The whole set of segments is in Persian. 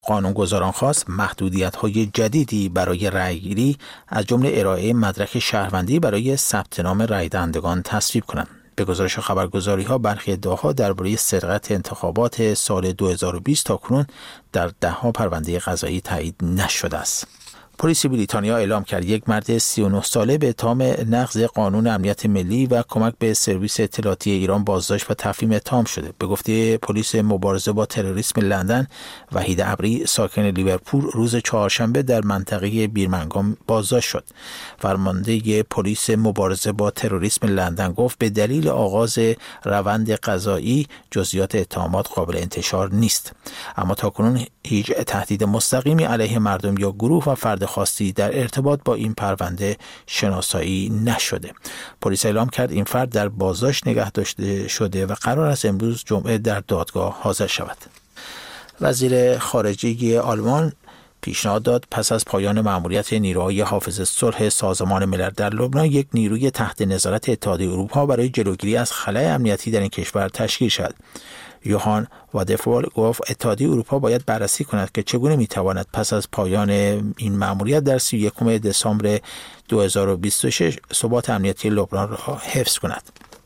قانونگذاران خواست محدودیت‌های جدیدی برای رأیگیری از جمله ارائه مدرک شهروندی برای ثبت نام رأی دهندگان تصویب کنند. به گزارش خبرگزاری‌ها برخی ادعاها درباره سرقت انتخابات سال 2020 تاکنون در ده‌ها پرونده قضایی تایید نشده است. پلیس بریتانیا اعلام کرد یک مرد 39 ساله به اتهام نقض قانون امنیت ملی و کمک به سرویس اطلاعاتی ایران بازداشت و تفهیم اتهام شده. به گفته پلیس مبارزه با تروریسم لندن، وحید ابری ساکن لیورپول روز چهارشنبه در منطقه بیرمنگام بازداشت شد. فرمانده پلیس مبارزه با تروریسم لندن گفت به دلیل آغاز روند قضایی جزئیات اتهامات قابل انتشار نیست، اما تاکنون هیچ تهدید مستقیمی علیه مردم یا گروه و فرد خاصی در ارتباط با این پرونده شناسایی نشده. پلیس اعلام کرد این فرد در بازداشت نگه داشته شده و قرار است امروز جمعه در دادگاه حاضر شود. وزیر خارجه آلمان پیشنهاد داد پس از پایان مأموریت نیروهای حافظ صلح سازمان ملل در لبنان یک نیروی تحت نظارت اتحادیه اروپا برای جلوگیری از خلأ امنیتی در این کشور تشکیل شود. یوهان وادفول گفت اتحادیه اروپا باید بررسی کند که چگونه میتواند پس از پایان این مأموریت در 31 دسامبر 2026 ثبات امنیتی لبنان را حفظ کند.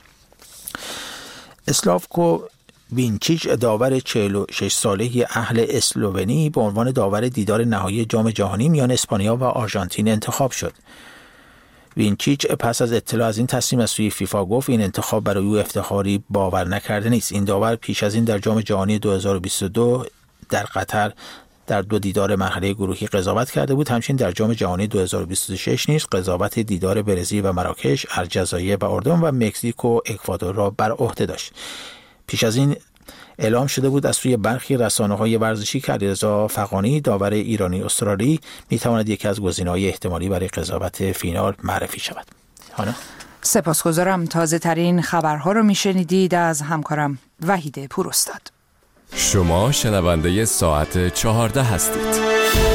اسلاوکو وینچیچ داور 46 ساله اهل اسلوونی به عنوان داور دیدار نهایی جام جهانی میان اسپانیا و آرژانتین انتخاب شد. وینچیچ پس از اطلاع از این تصمیم از سوی فیفا گفت این انتخاب برای او افتخاری باور نکرده نیست. این داور پیش از این در جام جهانی 2022 در قطر در 2 دیدار مرحله گروهی قضاوت کرده بود. همچنین در جام جهانی 2026 نیز قضاوت دیدار برزیل و مراکش، الجزایر و اردن و مکزیک و اکوادور را بر عهده داشت. پیش از این اعلام شده بود از سوی برخی رسانه‌های ورزشی که علیرضا فغانی داور ایرانی استرالی میتواند یکی از گزینه‌های احتمالی برای قضاوت فینال معرفی شود. سپاسگزارم. تازه ترین خبرها رو میشنیدید از همکارم وحید پوراستاد. شما شنونده ساعت 14 هستید.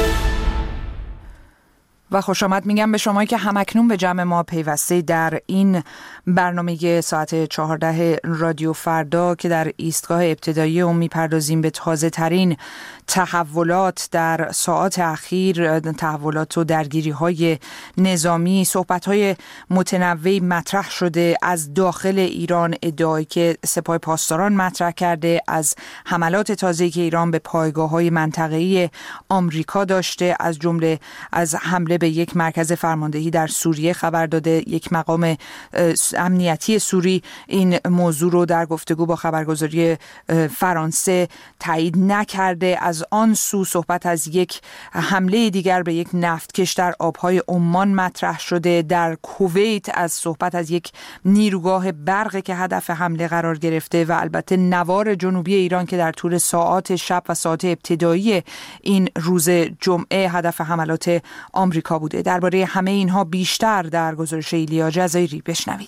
و خوش آمد میگم به شما که همکنون به جمع ما پیوسته در این برنامه ساعت 14 رادیو فردا که در ایستگاه ابتدایی اون میپردازیم به تازه ترین تحولات در ساعات اخیر، تحولات و درگیری های نظامی. صحبت های متنوعی مطرح شده از داخل ایران، ادعایی که سپاه پاسداران مطرح کرده از حملات تازه‌ای که ایران به پایگاه‌های منطقه‌ای آمریکا داشته، از جمله از حمله به یک مرکز فرماندهی در سوریه خبر داده. یک مقام امنیتی سوری این موضوع رو در گفتگو با خبرگزاری فرانسه تایید نکرده. از آن سو صحبت از یک حمله دیگر به یک نفتکش در آبهای عمان مطرح شده. در کویت از صحبت از یک نیروگاه برق که هدف حمله قرار گرفته و البته نوار جنوبی ایران که در طول ساعات شب و ساعات ابتدایی این روز جمعه هدف حملات آمریکا بوده. درباره همه اینها بیشتر در گزارش ایلیا جزایری بشنوید.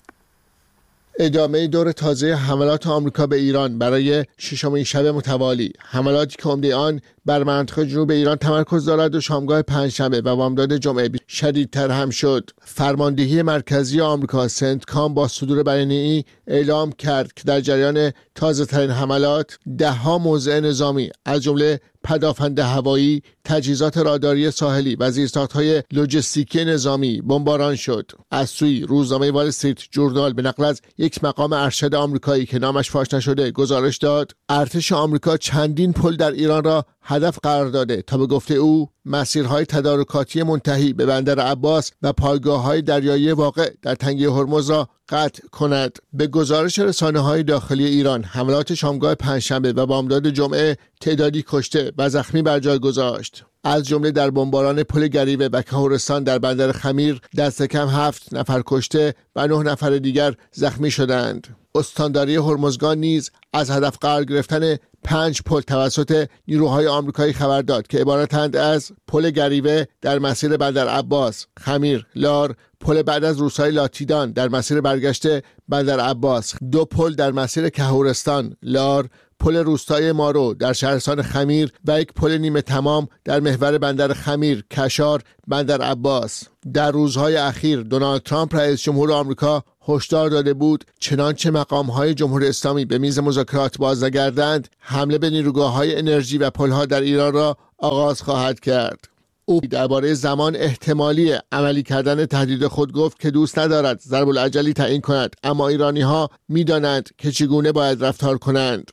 ادامه دور تازه حملات آمریکا به ایران برای ششمین شب متوالی، حملاتی که عمده آن بر منطقه جنوب ایران تمرکز دارد و شامگاه پنجشنبه و بامداد جمعه شدیدتر هم شد. فرماندهی مرکزی آمریکا سنتکام با صدور بیانیه‌ای اعلام کرد که در جریان تازه ترین حملات 10 موضع نظامی از جمله پدافند هوایی، تجهیزات راداری ساحلی و زیرساخت‌های لوجستیکی نظامی بمباران شد. از سوی روزنامه وال استریت جورنال به نقل از یک مقام ارشد آمریکایی که نامش فاش نشده گزارش داد ارتش آمریکا چندین پل در ایران را هدف قرار داده تا به گفته او مسیرهای تدارکاتی منتهی به بندر عباس و پایگاه‌های دریایی واقع در تنگه هرمز را قطع کند. به گزارش رسانه‌های داخلی ایران حملات شامگاه پنجشنبه و بامداد جمعه تعدادی کشته و زخمی بر جای گذاشت. از جمله در بمباران پل گریوه و کهورستان در بندر خمیر دست کم 7 نفر کشته و 9 نفر دیگر زخمی شدند. استانداری هرمزگان نیز از هدف قرار گرفتن 5 پل توسط نیروهای آمریکایی خبر داد که عبارتند از پل گریوه در مسیر بندر عباس، خمیر، لار، پل بعد از روستای لاتیدان در مسیر برگشت بندر عباس، 2 پل در مسیر کهورستان، لار، پل روستای مارو در شهرستان خمیر و 1 پل نیمه تمام در محور بندر خمیر، کشار، بندر عباس. در روزهای اخیر دونالد ترامپ رئیس جمهور آمریکا هشدار داده بود چنانچه مقام‌های جمهوری اسلامی به میز مذاکرات باز نگردند، حمله به نیروگاه‌های انرژی و پل‌ها در ایران را آغاز خواهد کرد. او درباره زمان احتمالی عملی کردن تهدید خود گفت که دوست ندارد ضرب العجلی تعیین کند، اما ایرانی‌ها می‌دانند که چگونه باید رفتار کنند.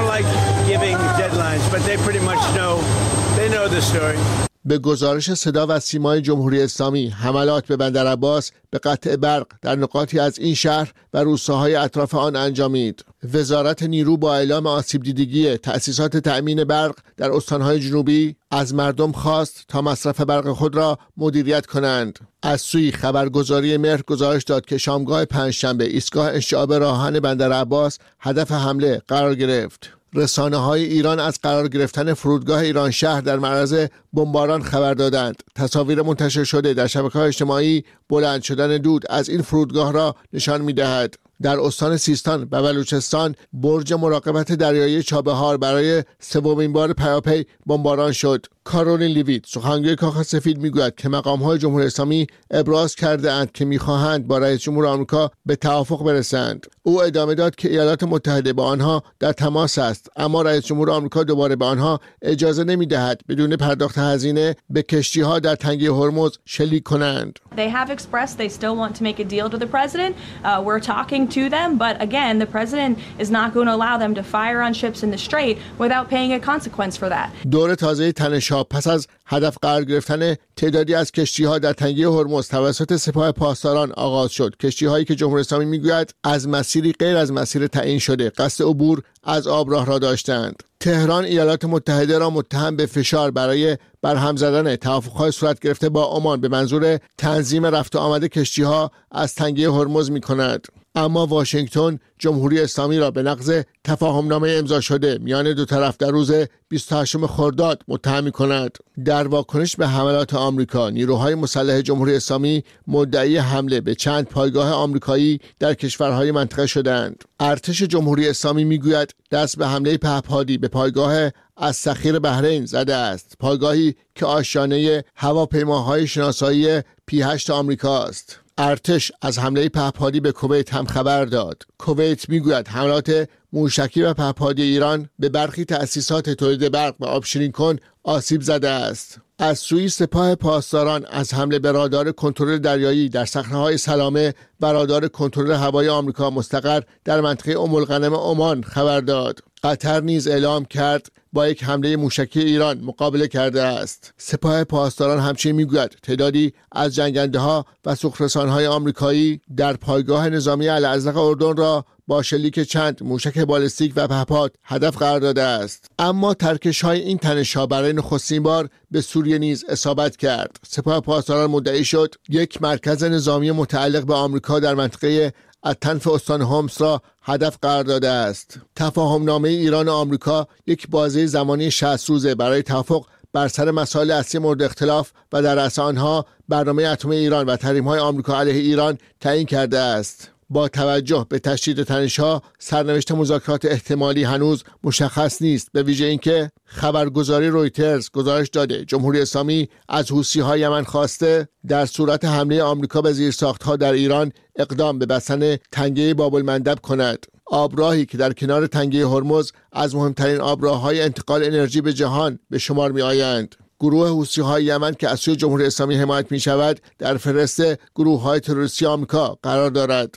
به گزارش صدا و سیمای جمهوری اسلامی، حملات به بندر عباس به قطع برق در نقاطی از این شهر و روستاهای اطراف آن انجامید. وزارت نیرو با اعلام آسیب دیدگی تأسیسات تأمین برق در استانهای جنوبی از مردم خواست تا مصرف برق خود را مدیریت کنند. از سوی خبرگزاری مهر گزارش داد که شامگاه پنجشنبه ایستگاه انشعاب راهن بندر عباس هدف حمله قرار گرفت. رسانه‌های ایران از قرار گرفتن فرودگاه ایران شهر در معرض بمباران خبر دادند. تصاویر منتشر شده در شبکه‌های اجتماعی بلند شدن دود از این فرودگاه را نشان می‌دهد. در استان سیستان و بلوچستان برج مراقبت دریایی چابهار برای سومین بار پیاپی بمباران شد. کارولین لیویت سخنگوی کاخ سفید میگوید که مقام‌های جمهوری اسلامی ابراز کرده‌اند که می‌خواهند با رئیس جمهور آمریکا به توافق برسند. او ادامه داد که ایالات متحده با آنها در تماس است، اما رئیس جمهور آمریکا دوباره به آنها اجازه نمی‌دهد بدون پرداخت هزینه به کشتی‌ها در تنگه هرمز شلیک کنند. They have expressed they still want to make a deal to the president. We're talking to them, but again, the president is not going to allow them to fire on ships in the strait without paying a consequence for that. دور تازه تنش‌ها پس از هدف قرار گرفتن تعدادی از کشتی‌ها در تنگه هرمز توسط سپاه پاسداران آغاز شد. کشتی‌هایی که جمهوری اسلامی میگوید از مسیری غیر از مسیر تعیین شده قصد عبور از آبراه را داشتند. تهران ایالات متحده را متهم به فشار برای برهم زدن توافق‌های صورت گرفته با عمان به منظور تنظیم رفت و آمد کشتی‌ها از تنگه هرمز می‌کند. اما واشنگتن جمهوری اسلامی را به نقض تفاهمنامه امضا شده میان دو طرف در روز 28 خرداد متهم می‌کند. در واکنش به حملات آمریکا، نیروهای مسلح جمهوری اسلامی مدعی حمله به چند پایگاه آمریکایی در کشورهای منطقه شدند. ارتش جمهوری اسلامی میگوید دست به حمله پهپادی به پایگاه السخیر بحرین زده است، پایگاهی که آشیانه هواپیماهای شناسایی P-8 آمریکا است. ارتش از حمله پهپادی به کویت هم خبر داد. کویت میگوید حملات موشکی و پهپادی ایران به برخی تأسیسات تولید برق و آبشیرین کن آسیب زده است. از سوی سپاه پاسداران از حمله به رادار کنترل دریایی در صخره‌های سلامه و رادار کنترل هوایی آمریکا مستقر در منطقه ام الغنم عمان خبر داد. قطر نیز اعلام کرد با یک حمله موشکی ایران مقابله کرده است. سپاه پاسداران همچنین میگوید تعدادی از جنگنده‌ها و سوخت‌رسان‌های آمریکایی در پایگاه نظامی الازرق اردن را با شلیک چند موشک بالستیک و پهپاد هدف قرار داده است. اما ترکش‌های این تنش‌ها برای نخستین بار به سوریه نیز اصابت کرد. سپاه پاسداران مدعی شد یک مرکز نظامی متعلق به آمریکا در منطقه التنف استان هومس را هدف قرار داده است. تفاهمنامه ایران و آمریکا یک بازه زمانی 60 روزه برای توافق بر سر مسائل اصلی مورد اختلاف و در رأس آنها برنامه اتمی ایران و تحریم‌های آمریکا علیه ایران تعیین کرده است. با توجه به تشدید تنش‌ها، سرنوشت مذاکرات احتمالی هنوز مشخص نیست، به ویژه اینکه خبرگزاری رویترز گزارش داده جمهوری اسلامی از حوثی‌های یمن خواسته در صورت حمله آمریکا به زیرساخت‌ها در ایران اقدام به بستن تنگه باب المندب کند. آبراهی که در کنار تنگه هرمز از مهمترین آبراه‌های انتقال انرژی به جهان به شمار می‌آیند. گروه حوثی‌های یمن که از سوی جمهوری اسلامی حمایت می‌شود در فهرست گروه‌های تروریستی آمریکا قرار دارد.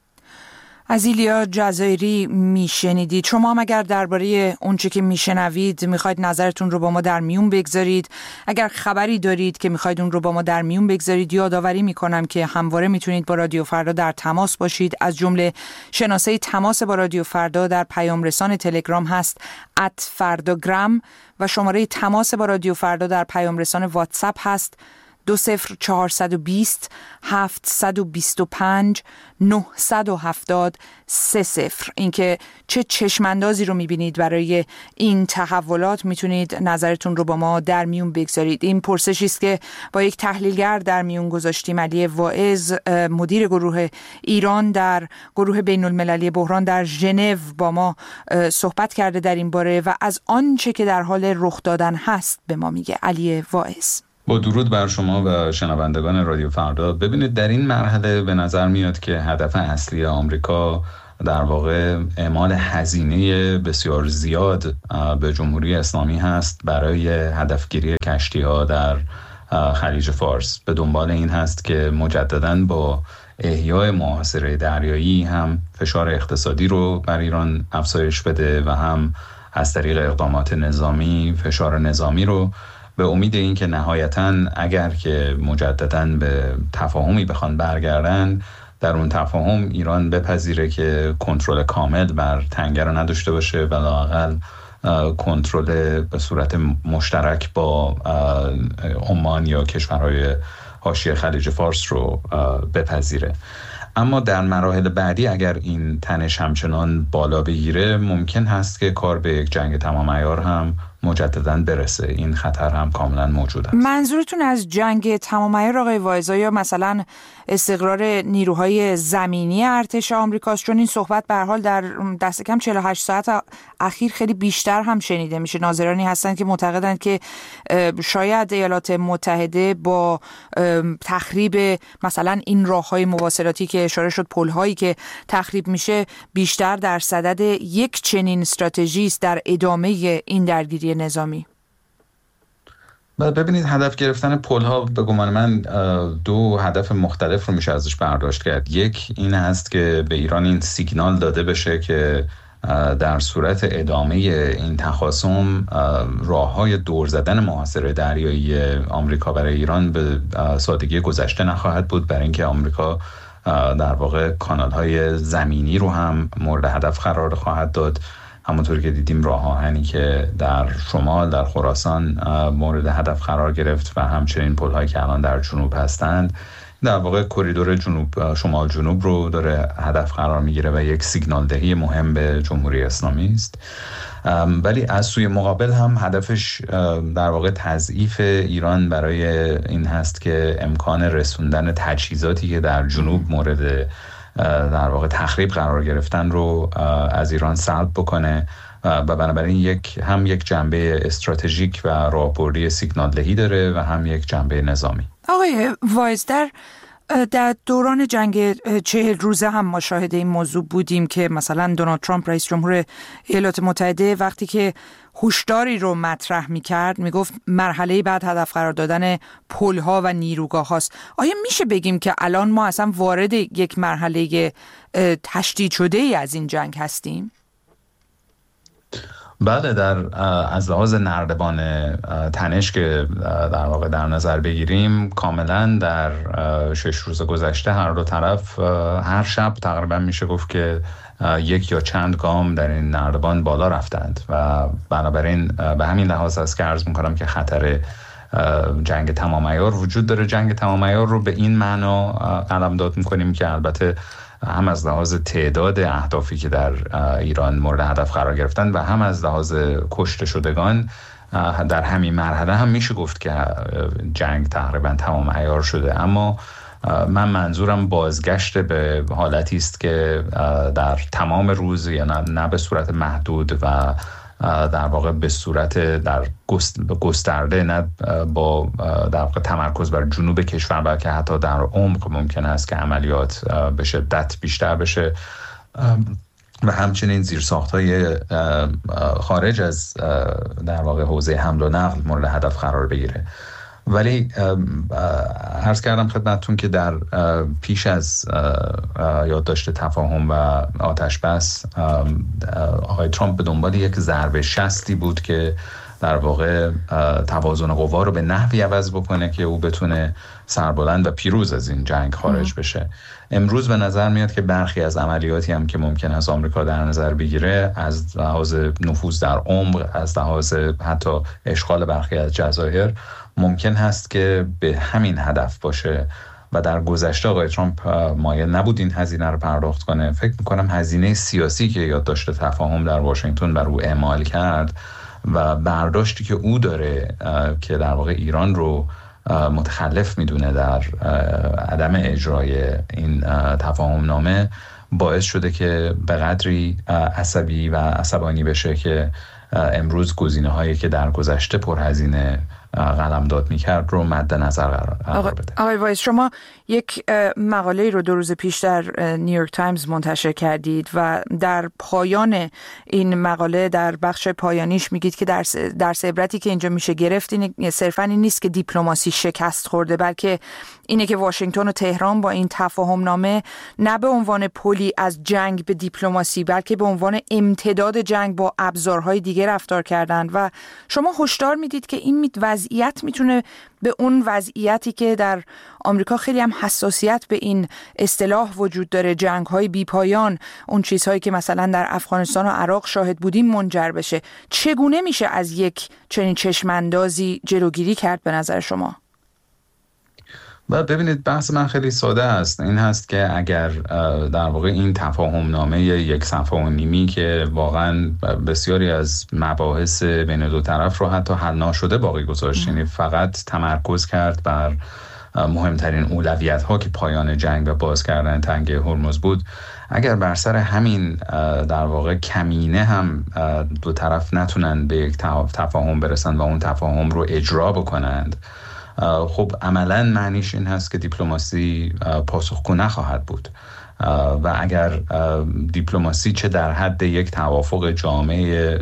از ایلیا جزایری میشنیدید. شما هم اگر درباره اونچه که میشنوید میخواید نظرتون رو با ما در میون بگذارید، اگر خبری دارید که میخواید اون رو با ما در میون بگذارید، یادآوری میکنم که همواره میتونید با رادیو فردا در تماس باشید. از جمله شناسه تماس با رادیو فردا در پیام رسان تلگرام هست @فرداگرام و شماره تماس با رادیو فردا در پیام رسان واتساپ هست 20420 725 970 30. اینکه چه چشماندازی رو میبینید برای این تحولات، میتونید نظرتون رو با ما در میون بگذارید. این پرسشی است که با یک تحلیلگر در میون گذاشتیم. علی واعظ، مدیر گروه ایران در گروه بین المللی بحران در ژنو، با ما صحبت کرده در این باره و از آنچه که در حال رخ دادن هست به ما میگه. علی واعظ: با درود بر شما و شنوندگان رادیو فردا. ببینید، در این مرحله به نظر میاد که هدف اصلی آمریکا در واقع اعمال هزینه بسیار زیاد به جمهوری اسلامی هست برای هدفگیری کشتی‌ها در خلیج فارس. به دنبال این هست که مجدداً با احیای محاصره دریایی هم فشار اقتصادی رو بر ایران افزایش بده و هم از طریق اقدامات نظامی فشار نظامی رو، به امید این که نهایتاً اگر که مجدداً به تفاهمی بخوان برگردن، در اون تفاهم ایران بپذیره که کنترل کامل بر تنگه رو نداشته باشه و لااقل کنترل به صورت مشترک با عمان یا کشورهای حاشیه خلیج فارس رو بپذیره. اما در مراحل بعدی اگر این تنش همچنان بالا بگیره، ممکن هست که کار به یک جنگ تمام عیار هم مجدداً برسه. این خطر هم کاملا موجود است. منظورتون از جنگ تمام عیار آقای واعظ یا مثلا استقرار نیروهای زمینی ارتش آمریکاست؟ چون این صحبت به هر حال در دست کم 48 ساعت اخیر خیلی بیشتر هم شنیده میشه. ناظرانی هستند که معتقدند که شاید ایالات متحده با تخریب مثلا این راههای مواصلاتی که اشاره شد، پل‌هایی که تخریب میشه، بیشتر در صدد یک چنین استراتژی است در ادامه این درگیری نظامی. ببینید، هدف گرفتن پل‌ها به گمان من دو هدف مختلف رو میشه ازش برداشت کرد. یک این هست که به ایران این سیگنال داده بشه که در صورت ادامه این تخاصم راه‌های دور زدن محاصره دریایی آمریکا برای ایران به سادگی گذشته نخواهد بود، برای اینکه آمریکا در واقع کانال‌های زمینی رو هم مورد هدف قرار خواهد داد. همونطوری که دیدیم راه آهنی که در شمال در خراسان مورد هدف قرار گرفت و همچنین پل‌هایی که الان در جنوب هستند، در واقع کریدور جنوب شمال جنوب رو داره هدف قرار میگیره و یک سیگنال دهی مهم به جمهوری اسلامی است. ولی از سوی مقابل هم هدفش در واقع تضعیف ایران برای این هست که امکان رسوندن تجهیزاتی که در جنوب مورد در واقع تخریب قرار گرفتن رو از ایران سلب بکنه و بنابراین یک جنبه استراتژیک و راهبردی سیگنال دهی داره و هم یک جنبه نظامی. آقای واعظ، در دوران جنگ 40 روزه هم ما شاهد این موضوع بودیم که مثلا دونالد ترامپ رئیس جمهور ایالات متحده وقتی که هشداری رو مطرح می‌کرد میگفت مرحله بعد هدف قرار دادن پل‌ها و نیروگاه هاست. آیا میشه بگیم که الان ما اصلا وارد یک مرحله تشدید شده ای از این جنگ هستیم؟ بله، از لحاظ نردبان تنش که در واقع در نظر بگیریم، کاملا در 6 روز گذشته هر دو طرف هر شب تقریبا میشه گفت که یک یا چند گام در این نردبان بالا رفتند و بنابراین به همین لحاظ است که عرض میکنم که خطر جنگ تمام عیار وجود داره. جنگ تمام عیار رو به این معنا قلمداد میکنیم که البته هم از لحاظ تعداد اهدافی که در ایران مورد هدف قرار گرفتن و هم از لحاظ کشته شدگان در همین مرحله هم میشه گفت که جنگ تقریبا تمام عیار شده. اما من منظورم بازگشت به حالتی است که در تمام روز، یا نه به صورت محدود و در واقع به صورت در گسترده، نه با در واقع تمرکز بر جنوب کشور، بلکه حتی در عمق ممکن است که عملیات به شدت بیشتر بشه و همچنین زیرساخت‌های خارج از در واقع حوزه حمل و نقل مورد هدف قرار بگیره. ولی عرض کردم خدمتتون که در پیش از یادداشت تفاهم و آتش بس، آقای ترامپ به دنبال یک ضربه شستی بود که در واقع توازن قوا رو به نحوی عوض بکنه که او بتونه سربلند و پیروز از این جنگ خارج بشه. امروز به نظر میاد که برخی از عملیاتی هم که ممکن است آمریکا در نظر بگیره، از لحاظ نفوذ در عمق، از لحاظ حتی اشغال برخی از جزایر، ممکن هست که به همین هدف باشه و در گذشته آقای ترامپ مایل نبود این هزینه رو پرداخت کنه. فکر میکنم هزینه سیاسی که یادداشت تفاهم در واشنگتن بر او اعمال کرد و برداشتی که او داره که در واقع ایران رو متخلف میدونه در عدم اجرای این تفاهم نامه، باعث شده که به قدری عصبی و عصبانی بشه که امروز گزینه‌هایی که در گذشته پرهزینه قلمداد میکرد رو مد نظر قرار بده. آقای وایس، شما یک مقاله رو 2 روز پیش در نیویورک تایمز منتشر کردید و در پایان این مقاله در بخش پایانیش میگید که درس عبرتی که اینجا میشه گرفت صرفاً این نیست که دیپلماسی شکست خورده، بلکه اینه که واشنگتن و تهران با این تفاهم نامه نه به عنوان پلی از جنگ به دیپلماسی بلکه به عنوان امتداد جنگ با ابزارهای دیگه رفتار کردند و شما هشدار میدید که این وضعیت میتونه به اون وضعیتی که در آمریکا خیلی هم حساسیت به این اصطلاح وجود داره، جنگ‌های بی‌پایان، اون چیزهایی که مثلا در افغانستان و عراق شاهد بودیم منجر بشه. چگونه میشه از یک چنین چشماندازی جلوگیری کرد به نظر شما؟ ببینید، بحث من خیلی ساده است. این هست که اگر در واقع این تفاهم نامه 1.5 صفحه که واقعا بسیاری از مباحث بین دو طرف رو حتی حل نشده باقی گذاشت، یعنی فقط تمرکز کرد بر مهمترین اولویت ها که پایان جنگ و باز کردن تنگه هرمز بود، اگر بر سر همین در واقع کمینه هم دو طرف نتونن به یک تفاهم برسن و اون تفاهم رو اجرا بکنند، خب عملاً معنیش این هست که دیپلماسی پاسخگو نخواهد بود و اگر دیپلماسی چه در حد یک توافق جامع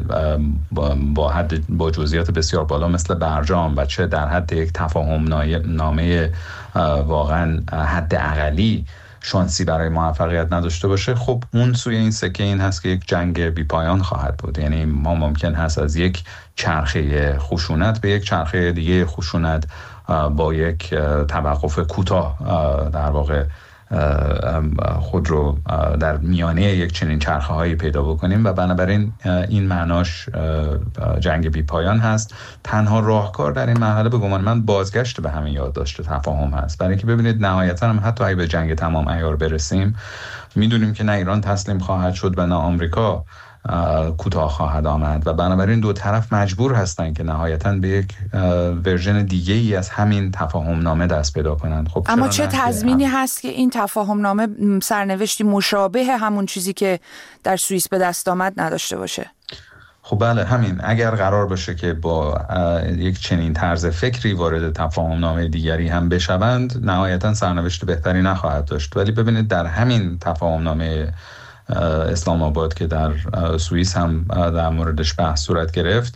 با جزئیات بسیار بالا مثل برجام و چه در حد یک تفاهم نامه واقعاً حد اقلی شانسی برای موفقیت نداشته باشه، خب اون سوی این سکه این هست که یک جنگ بی پایان خواهد بود. یعنی ما ممکن هست از یک چرخه خشونت به یک چرخه دیگه خشونت با یک توقف کوتاه در واقع خود رو در میانه یک چنین چرخه هایی پیدا بکنیم و بنابراین این معناش جنگ بی پایان هست. تنها راهکار در این مرحله به گمان من بازگشت به همین یادداشت تفاهم هست، برای اینکه ببینید نهایتا هم حتی اگه به جنگ تمام عیار برسیم میدونیم که نه ایران تسلیم خواهد شد و نه آمریکا کوتاه خواهد آمد و بنابراین دو طرف مجبور هستن که نهایتاً به یک ورژن دیگه ای از همین تفاهم نامه دست پیدا کنند. خب اما چه تضمینی هست که این تفاهم نامه سرنوشتی مشابه همون چیزی که در سوئیس به دست آمد نداشته باشه؟ خب بله، همین اگر قرار باشه که با یک چنین طرز فکری وارد تفاهم نامه دیگری هم بشوند، نهایتاً سرنوشت بهتری نخواهد داشت. ولی ببینید در همین تفاهم نامه اسلام آباد که در سوئیس هم در موردش بحث صورت گرفت،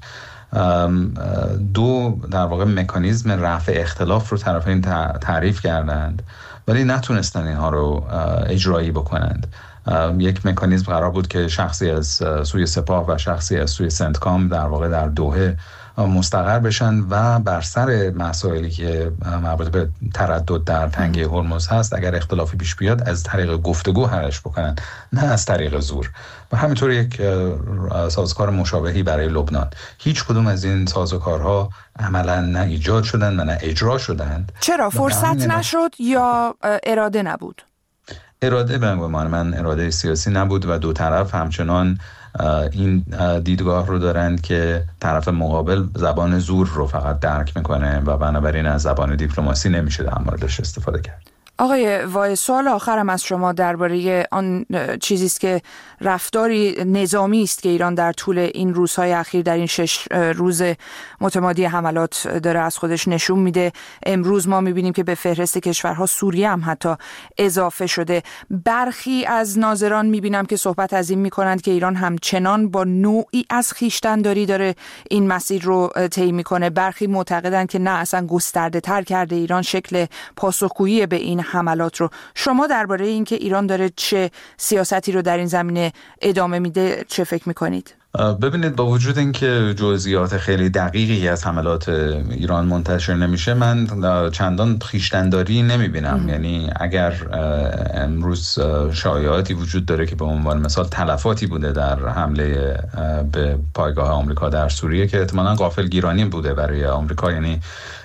دو در واقع مکانیزم رفع اختلاف رو طرفین تعریف کردند ولی نتونستن اینها رو اجرایی بکنند. یک مکانیزم قرار بود که شخصی از سوی سپاه و شخصی از سوی سنتکام در واقع در دوحه مستقر بشن و بر سر مسائلی که مربوط به تردد در تنگه هرمز هست اگر اختلافی پیش بیاد از طریق گفتگو حلش بکنن، نه از طریق زور. و همینطور یک سازوکار مشابهی برای لبنان. هیچ کدوم از این سازوکارها عملا نه ایجاد شدن و نه اجرا شدند. چرا؟ فرصت نشد یا اراده نبود؟ اراده به گمان من اراده سیاسی نبود و دو طرف همچنان این دیدگاه رو دارند که طرف مقابل زبان زور رو فقط درک میکنه و بنابراین از زبان دیپلماسی نمیشه در موردش استفاده کرد. آقای وای، سوال آخرم از شما درباره آن چیزی است که رفتاری نظامی است که ایران در طول این روزهای اخیر در این 6 روز متمادی حملات داره از خودش نشون میده. امروز ما میبینیم که به فهرست کشورها سوریه هم حتی اضافه شده. برخی از ناظران میبینم که صحبت از این میکنند که ایران همچنان با نوعی از خویشتن‌داری داره این مسیر رو طی میکنه. برخی معتقدند که نه، اصلا گسترده تر کرده ایران شکل پاسخگویی به این حملات رو. شما درباره اینکه ایران داره چه سیاستی رو در این زمینه ادامه میده چه فکر میکنید؟ ببینید، با وجود اینکه جزئیات خیلی دقیقی از حملات ایران منتشر نمیشه، من چندان خویشتن‌داری نمیبینم. یعنی اگر امروز شایعاتی وجود داره که به عنوان مثال تلفاتی بوده در حمله به پایگاه آمریکا در سوریه که احتمالاً غافلگیرانی بوده برای آمریکا، یعنی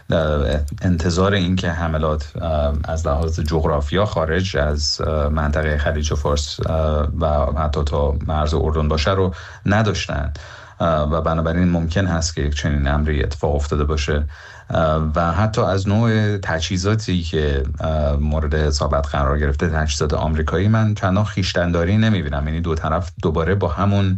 انتظار این که حملات از لحاظ جغرافیا خارج از منطقه خلیج فارس و حتی تا مرز اردن باشه رو نداشتن و بنابراین ممکن هست که یک چنین امری اتفاق افتاده باشه و حتی از نوع تجهیزاتی که مورد حسابت قرار گرفته، تجهیزات آمریکایی، من چندان خویشتن‌داری نمیبینم. یعنی دو طرف دوباره با همون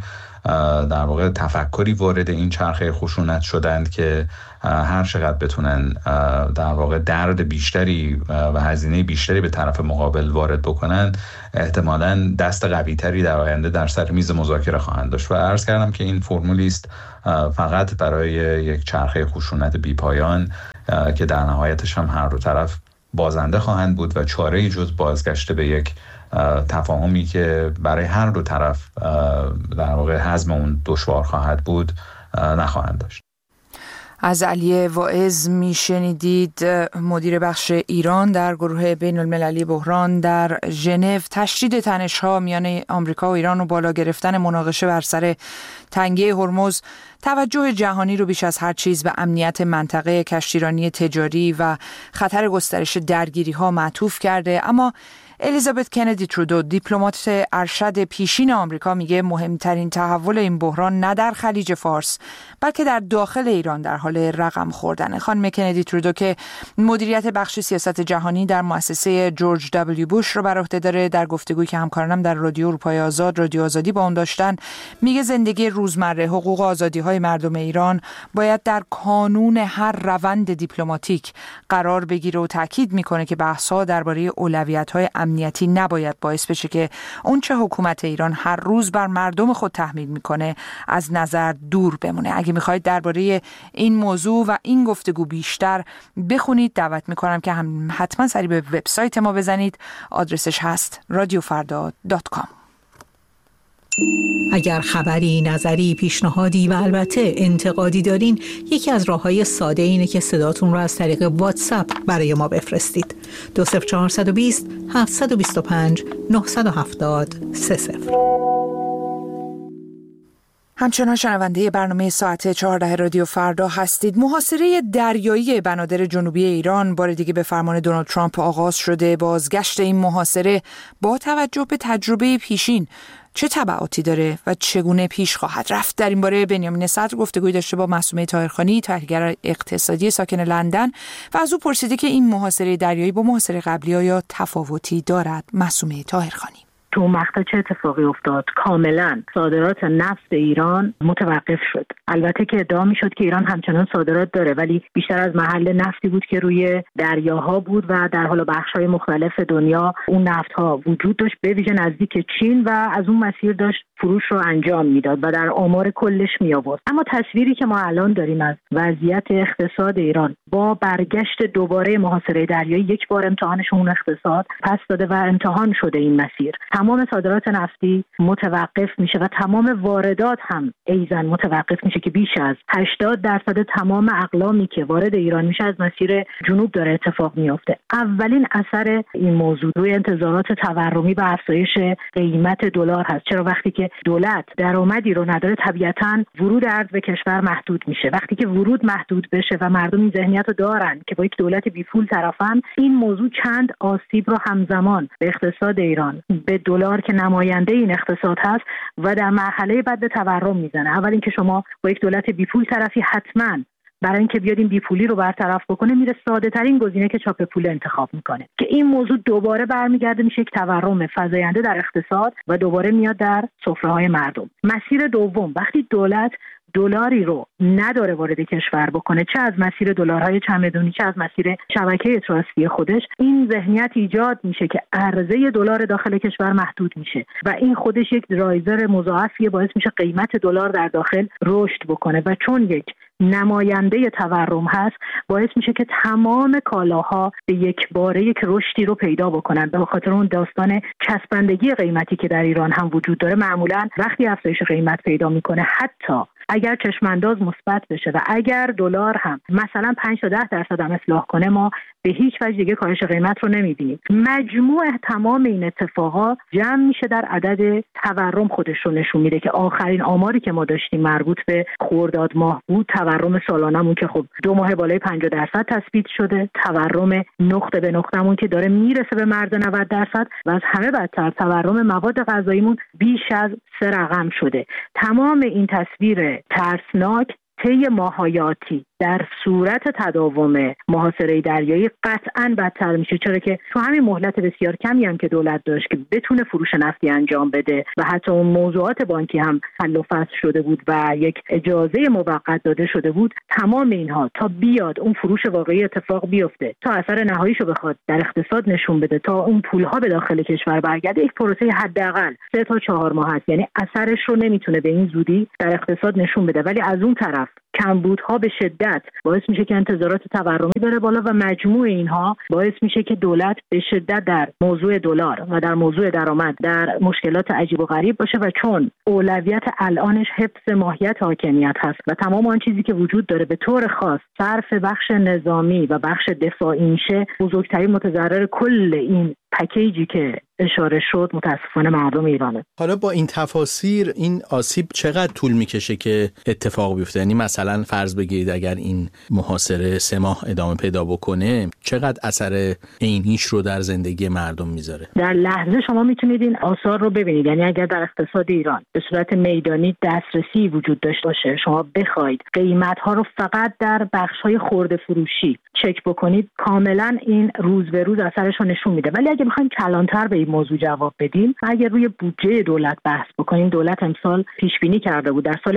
در واقع تفکری وارد این چرخه خشونت شدند که هر چقدر بتونن در واقع درد بیشتری و هزینه بیشتری به طرف مقابل وارد بکنن، احتمالاً دست قوی‌تری در آینده در سر میز مذاکره خواهند داشت. و عرض کردم که این فرمولی است فقط برای یک چرخه خشونت بی‌پایان که در نهایتش هم هر دو طرف بازنده خواهند بود و چاره‌ای جز بازگشت به یک تفاهمی که برای هر دو طرف در واقع هضم اون دشوار خواهد بود نخواهند داشت. از علی واعظ میشنیدید، مدیر بخش ایران در گروه بین المللی بحران در ژنو. تشدید تنش‌ها میان آمریکا و ایران و بالا گرفتن مناقشه بر سر تنگه هرمز توجه جهانی رو بیش از هر چیز به امنیت منطقه، کشتیرانی تجاری و خطر گسترش درگیری‌ها معطوف کرده. اما الیزابت کندی ترودو، دیپلمات ارشد پیشین آمریکا، میگه مهمترین تحول این بحران نه در خلیج فارس بلکه در داخل ایران در حال رقم خوردنه. خانم کندی ترودو که مدیریت بخش سیاست جهانی در مؤسسه جورج دبلیو بوش رو بر عهده داره، در گفتگویی که همکارانم در رادیو اروپای آزاد، رادیو آزادی با اون داشتن، میگه زندگی روزمره، حقوق و آزادی‌های مردم ایران باید در کانون هر روند دیپلماتیک قرار بگیره و تاکید میکنه که بحث‌ها درباره اولویت‌های امنیتی نباید باعث بشه که اون چه حکومت ایران هر روز بر مردم خود تحمیل میکنه از نظر دور بمونه. اگه میخواید درباره این موضوع و این گفتگو بیشتر بخونید، دعوت میکنم که حتما سری به وبسایت ما بزنید. آدرسش هست radiofarda.com. اگر خبری، نظری، پیشنهادی و البته انتقادی دارین، یکی از راه‌های ساده اینه که صداتون رو از طریق واتساپ برای ما بفرستید. 20420 725 970 30. همچنان شنونده برنامه ساعت 14 رادیو فردا هستید. محاصره دریایی بنادر جنوبی ایران بار دیگه به فرمان دونالد ترامپ آغاز شده. بازگشت این محاصره با توجه به تجربه پیشین چه تبعاتی داره و چگونه پیش خواهد رفت؟ در این باره بنیامین صدر گفتگوی داشته با معصومه طاهرخانی، تحلیلگر اقتصادی ساکن لندن، و از او پرسیده که این محاصره دریایی با محاصره قبلی آیا تفاوتی دارد. معصومه طاهرخانی: تو مقطع چه اتفاقی افتاد؟ کاملا صادرات نفت ایران متوقف شد. البته که ادعا میشد که ایران همچنان صادرات داره، ولی بیشتر از محل نفتی بود که روی دریاها بود و در حال بخش‌های مختلف دنیا اون نفت‌ها وجود داشت، به ویژه نزدیک چین، و از اون مسیر داشت فروش رو انجام میداد و در آمار کلش می آورد. اما تصویری که ما الان داریم از وضعیت اقتصاد ایران با برگشت دوباره محاصره دریایی، یک بار امتحانشون اقتصاد پس داده و امتحان شده این مسیر. تمام صادرات نفتی متوقف میشه و تمام واردات هم ایزن متوقف میشه که بیش از 80% تمام اقلامی که وارد ایران میشه از مسیر جنوب داره اتفاق میفته. اولین اثر این موضوع روی انتظارات تورمی و افزایش قیمت دلار هست. چرا وقتی که دولت درآمدی رو نداره، طبیعتاً ورود ارز به کشور محدود میشه. وقتی که ورود محدود بشه و مردم این ذهنیت رو دارن که با یک دولت بیپول طرفن، این موضوع چند آسیب رو همزمان به اقتصاد ایران، به دلار که نماینده این اقتصاد هست، و در مرحله بعد به تورم میزنه. اول اینکه شما با یک دولت بیپول طرفی، حتماً برای اینکه بیاد این بیپولی رو برطرف بکنه میره ساده ترین گزینه که چاپ پول انتخاب میکنه، که این موضوع دوباره برمیگرده میشه یک تورم فزاینده در اقتصاد و دوباره میاد در سفره‌های مردم. مسیر دوم، وقتی دولت دلاری رو نداره وارد کشور بکنه، چه از مسیر دلارهای چمدونی چه از مسیر شبکه تراستی خودش، این ذهنیت ایجاد میشه که عرضه دلار داخل کشور محدود میشه و این خودش یک درایور مضاعفی باعث میشه قیمت دلار در داخل رشد بکنه و چون یک نماینده تورم هست باعث میشه که تمام کالاها به یک باره یک رشدی رو پیدا بکنن. به خاطر اون داستان چسبندگی قیمتی که در ایران هم وجود داره، معمولا وقتی افزایش قیمت پیدا میکنه، حتی اگر چشمانداز مثبت بشه و اگر دلار هم مثلا 5 تا 10% هم اصلاح کنه، ما به هیچ وجه دیگه کاهش قیمت رو نمیبینیم. مجموع تمام این اتفاقا جمع میشه در عدد تورم خودش رو نشون میده که آخرین آماری که ما داشتیم مربوط به خرداد ماه بود. تورم سالانمون که خب 2 ماه بالای 50% تثبیت شده، تورم نقطه به نقطه‌مون که داره میرسه به مرز 90% و از همه بدتر تورم مواد غذاییمون بیش از 3 رقم شده. تمام این تصویر ترسناک طی ماه‌های آتی در صورت تداوم محاصره دریایی قطعاً بدتر میشه، چرا که تو همین مهلت بسیار کمی هم که دولت داشت که بتونه فروش نفتی انجام بده و حتی اون موضوعات بانکی هم حل و فصل شده بود و یک اجازه موقت داده شده بود، تمام اینها تا بیاد اون فروش واقعی اتفاق بیفته، تا اثر نهاییشو بخواد در اقتصاد نشون بده، تا اون پولها به داخل کشور برگرده، یک پروسه حداقل 3 تا 4 ماه هست. یعنی اثرش رو نمیتونه به این زودی در اقتصاد نشون بده. ولی از اون طرف کمبودها به شدت باعث میشه که انتظارات تورمی بره بالا و مجموع اینها باعث میشه که دولت به شدت در موضوع دلار و در موضوع درآمد در مشکلات عجیب و غریب باشه و چون اولویت الانش حفظ ماهیت حاکمیت هست و تمام آن چیزی که وجود داره به طور خاص صرف بخش نظامی و بخش دفاعی میشه، بزرگترین متضرر کل این پکیجی که اشاره شد متاسفانه مردم ایرانه. حالا با این تفاسیر این آسیب چقدر طول میکشه که اتفاق بیفته؟ یعنی مثلا فرض بگیرید اگر این محاصره 3 ماه ادامه پیدا بکنه، چقدر اثر عینیش رو در زندگی مردم میذاره؟ در لحظه شما میتونید این آثار رو ببینید. یعنی اگر در اقتصاد ایران به صورت میدانی دسترسی وجود داشته باشه، شما بخواید قیمت‌ها رو فقط در بخش‌های خرده فروشی چک بکنید، کاملا این روز به روز اثرش رو نشون میده. ولی اگه بخوایم کلانتر به این موضوع جواب بدیم، اگر روی بودجه دولت بحث بکنیم، دولت امسال پیش بینی کرده بود در سال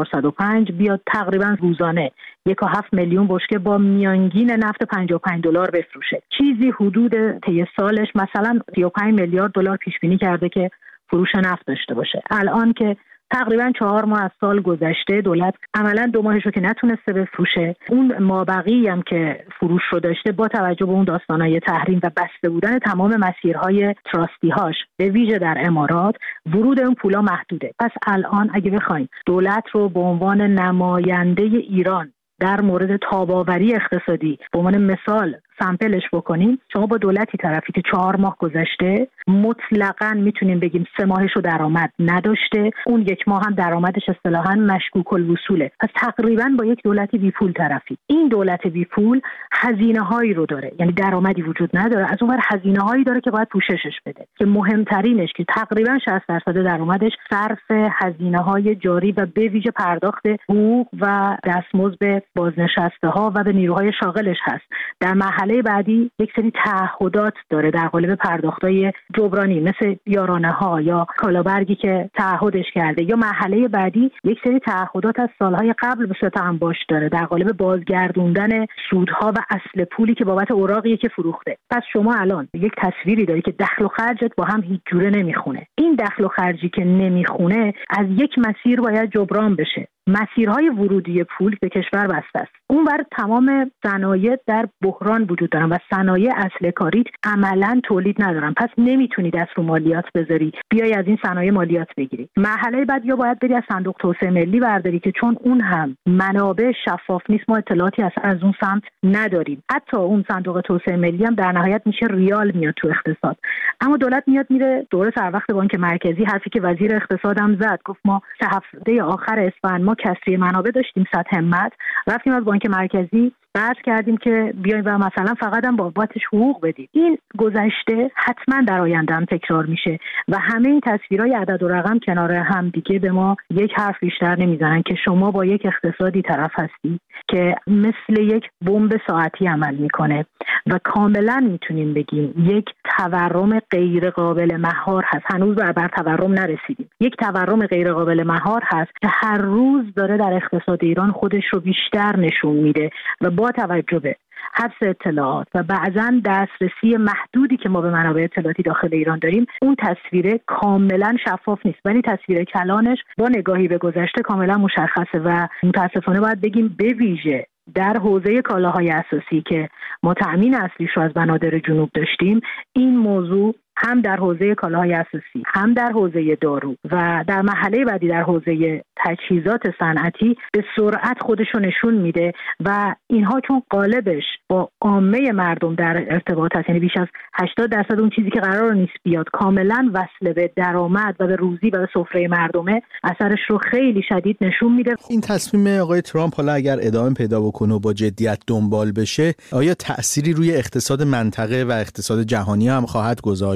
1405 بیاد تقریبا روزانه 1.7 میلیون بشکه با میانگین نفت $55 بفروشه. چیزی حدود طی سالش مثلا 35 میلیارد دلار پیش بینی کرده که فروش نفت داشته باشه. الان که تقریبا 4 ماه از سال گذشته، دولت عملا 2 ماهش رو که نتونسته بفروشه، اون مابقی هم که فروش رو داشته با توجه به اون داستانای تحریم و بسته بودن تمام مسیرهای تراستی هاش به ویژه در امارات، ورود اون پولا محدوده. پس الان اگه بخوایم دولت رو به عنوان نماینده ایران در مورد تاب‌آوری اقتصادی به عنوان مثال سامپلش بکنیم، شما با دولتی طرفی که 4 ماه گذشته مطلقاً میتونیم بگیم 3 ماهش رو درآمد نداشته، اون 1 ماه هم درآمدش اصطلاحاً مشکوک الوصوله. پس تقریباً با یک دولتی بی پول طرفی. این دولت بی پول هزینه‌هایی رو داره، یعنی درآمدی وجود نداره، از اونور هزینه‌هایی داره که باید پوششش بده، که مهمترینش که تقریباً 60% درآمدش صرف هزینه‌های جاری و به ویژه پرداخت حقوق و دستمزد به بازنشسته‌ها و به نیروهای شاغلش هست. در مرحله بعدی یک سری تعهدات داره در قالب پرداخت‌های جبرانی مثل یارانه‌ها یا کالابرگی که تعهدش کرده، یا مرحله بعدی یک سری تعهدات از سالهای قبل به صورت انباش داره در قالب بازگردوندن سودها و اصل پولی که بابت اوراقی که فروخته. پس شما الان یک تصویری داری که دخل و خرجت با هم هیچ جوره نمیخونه. این دخل و خرجی که نمیخونه از یک مسیر باید جبران بشه. مسیرهای ورودی پول به کشور بسته است. اونور تمام صنایع در بحران وجود دارن و صنایع اصل کاریت عملاً تولید ندارن. پس نمیتونی دست رو مالیات بذاری بیای از این صنایع مالیات بگیری. مرحله بعد یا باید بری از صندوق توسعه ملی برداری که چون اون هم منابع شفاف نیست، ما اطلاعاتی از اون سمت نداریم. حتی اون صندوق توسعه ملی هم در نهایت میشه ریال میاد تو اقتصاد. اما دولت میاد میره دوره سر وقت بانک مرکزی، حرفی که وزیر اقتصاد هم زد، گفت ما 3 هفته آخر اسفند ما کسری منابع داشتیم 100 همت، رفتیم از بانک مرکزی قرض کردیم که بیایم و مثلا فقط هم بابتش حقوق بدیم. این گذشته حتما در آینده هم تکرار میشه و همه این تصویرهای عدد و رقم کنار هم دیگه به ما یک حرف بیشتر نمیزنن که شما با یک اقتصادی طرف هستی که مثل یک بمب ساعتی عمل میکنه و کاملا میتونیم بگیم یک تورم غیر قابل مهار هست. هنوز بر تورم نرسیدیم. یک تورم غیر قابل مهار هست که هر روز داره در اقتصاد ایران خودش رو بیشتر نشون میده و با توجه به حفظ اطلاعات و بعضاً دسترسی محدودی که ما به منابع اطلاعاتی داخل ایران داریم، اون تصویر کاملا شفاف نیست، ولی تصویر کلانش با نگاهی به گذشته کاملا مشخصه و متاسفانه باید بگیم به ویژه در حوزه کالاهای اساسی که ما تأمین اصلیش رو از بنادر جنوب داشتیم، این موضوع هم در حوزه کالاهای اساسی، هم در حوزه دارو و در مرحله بعدی در حوزه تجهیزات صنعتی به سرعت خودشو نشون میده و اینها چون قالبش با عامه مردم در ارتباط هست، یعنی بیش از 80% اون چیزی که قرار نیست بیاد کاملا وصل به درآمد و به روزی و به سفره مردمه، اثرش رو خیلی شدید نشون میده. این تصمیم آقای ترامپ حالا اگر ادامه پیدا بکنه و با جدیت دنبال بشه، آیا تأثیری روی اقتصاد منطقه و اقتصاد جهانی هم خواهد گذاشت؟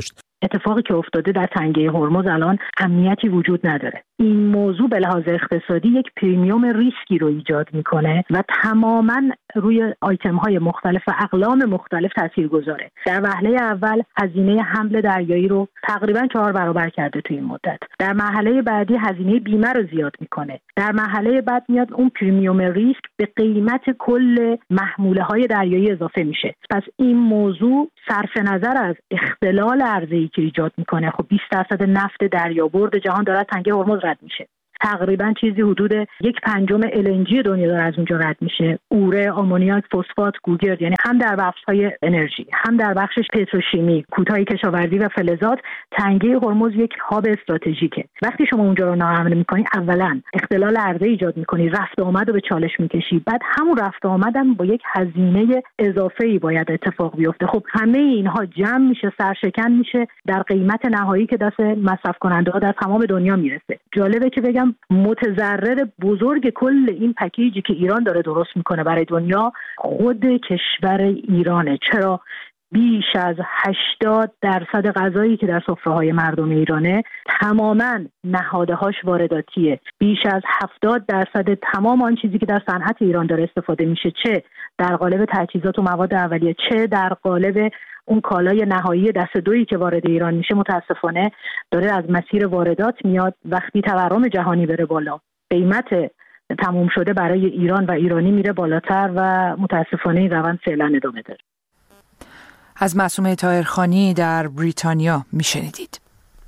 اتفاقی که افتاده در تنگه هرمز الان امنیتی وجود نداره. این موضوع به لحاظ اقتصادی یک پریمیوم ریسکی رو ایجاد میکنه و تماما روی آیتم های مختلف و اقلام مختلف تاثیر گذاره. در وهله اول هزینه حمل دریایی رو تقریبا 4 برابر کرده توی این مدت. در مرحله بعدی هزینه بیمه رو زیاد میکنه. در مرحله بعد میاد اون پریمیوم ریسک به قیمت کل محموله های دریایی اضافه میشه. پس این موضوع صرف نظر از اختلال عرضه‌ای که ایجاد میکنه، خب 20% نفت دریابرد جهان داره تنگه هرمز رد میشه. تقریبا چیزی حدود 1/5 LNG دنیا داره از اونجا رد میشه. اوره، آمونیاک، فسفات، گوگرد، یعنی هم در بخش‌های انرژی، هم در بخش پتروشیمی، کوتاه کشاورزی و فلزات، تنگه هرمز یک هاب استراتژیکه. وقتی شما اونجا رو ناامن می‌کنی، اولا اختلال عرضه ایجاد می‌کنی، رفت و آمد رو به چالش می‌کشی، بعد همون رفت و آمدم با یک هزینه اضافه‌ای باید اتفاق بیفته. خب همه اینها جمع میشه، سرشکن میشه در قیمت نهایی که دست مصرف کننده‌ها در تمام دنیا میرسه. جالبه که بگم متضرر بزرگ کل این پکیجی که ایران داره درست میکنه برای دنیا خود کشور ایرانه. چرا؟ بیش از 80% غذایی که در سفره‌های مردم ایرانه تماماً نهادهاش وارداتیه. بیش از 70% تمام آن چیزی که در صنعت ایران داره استفاده میشه، چه در قالب تجهیزات و مواد اولیه، چه در قالب اون کالای نهایی دست دویی که وارد ایران میشه، متاسفانه داره از مسیر واردات میاد. وقتی تورم جهانی بره بالا، قیمت تموم شده برای ایران و ایرانی میره بالاتر و متاسفانه این روند فعلا ادامه داره. از معصومه طاهرخانی در بریتانیا میشنیدید.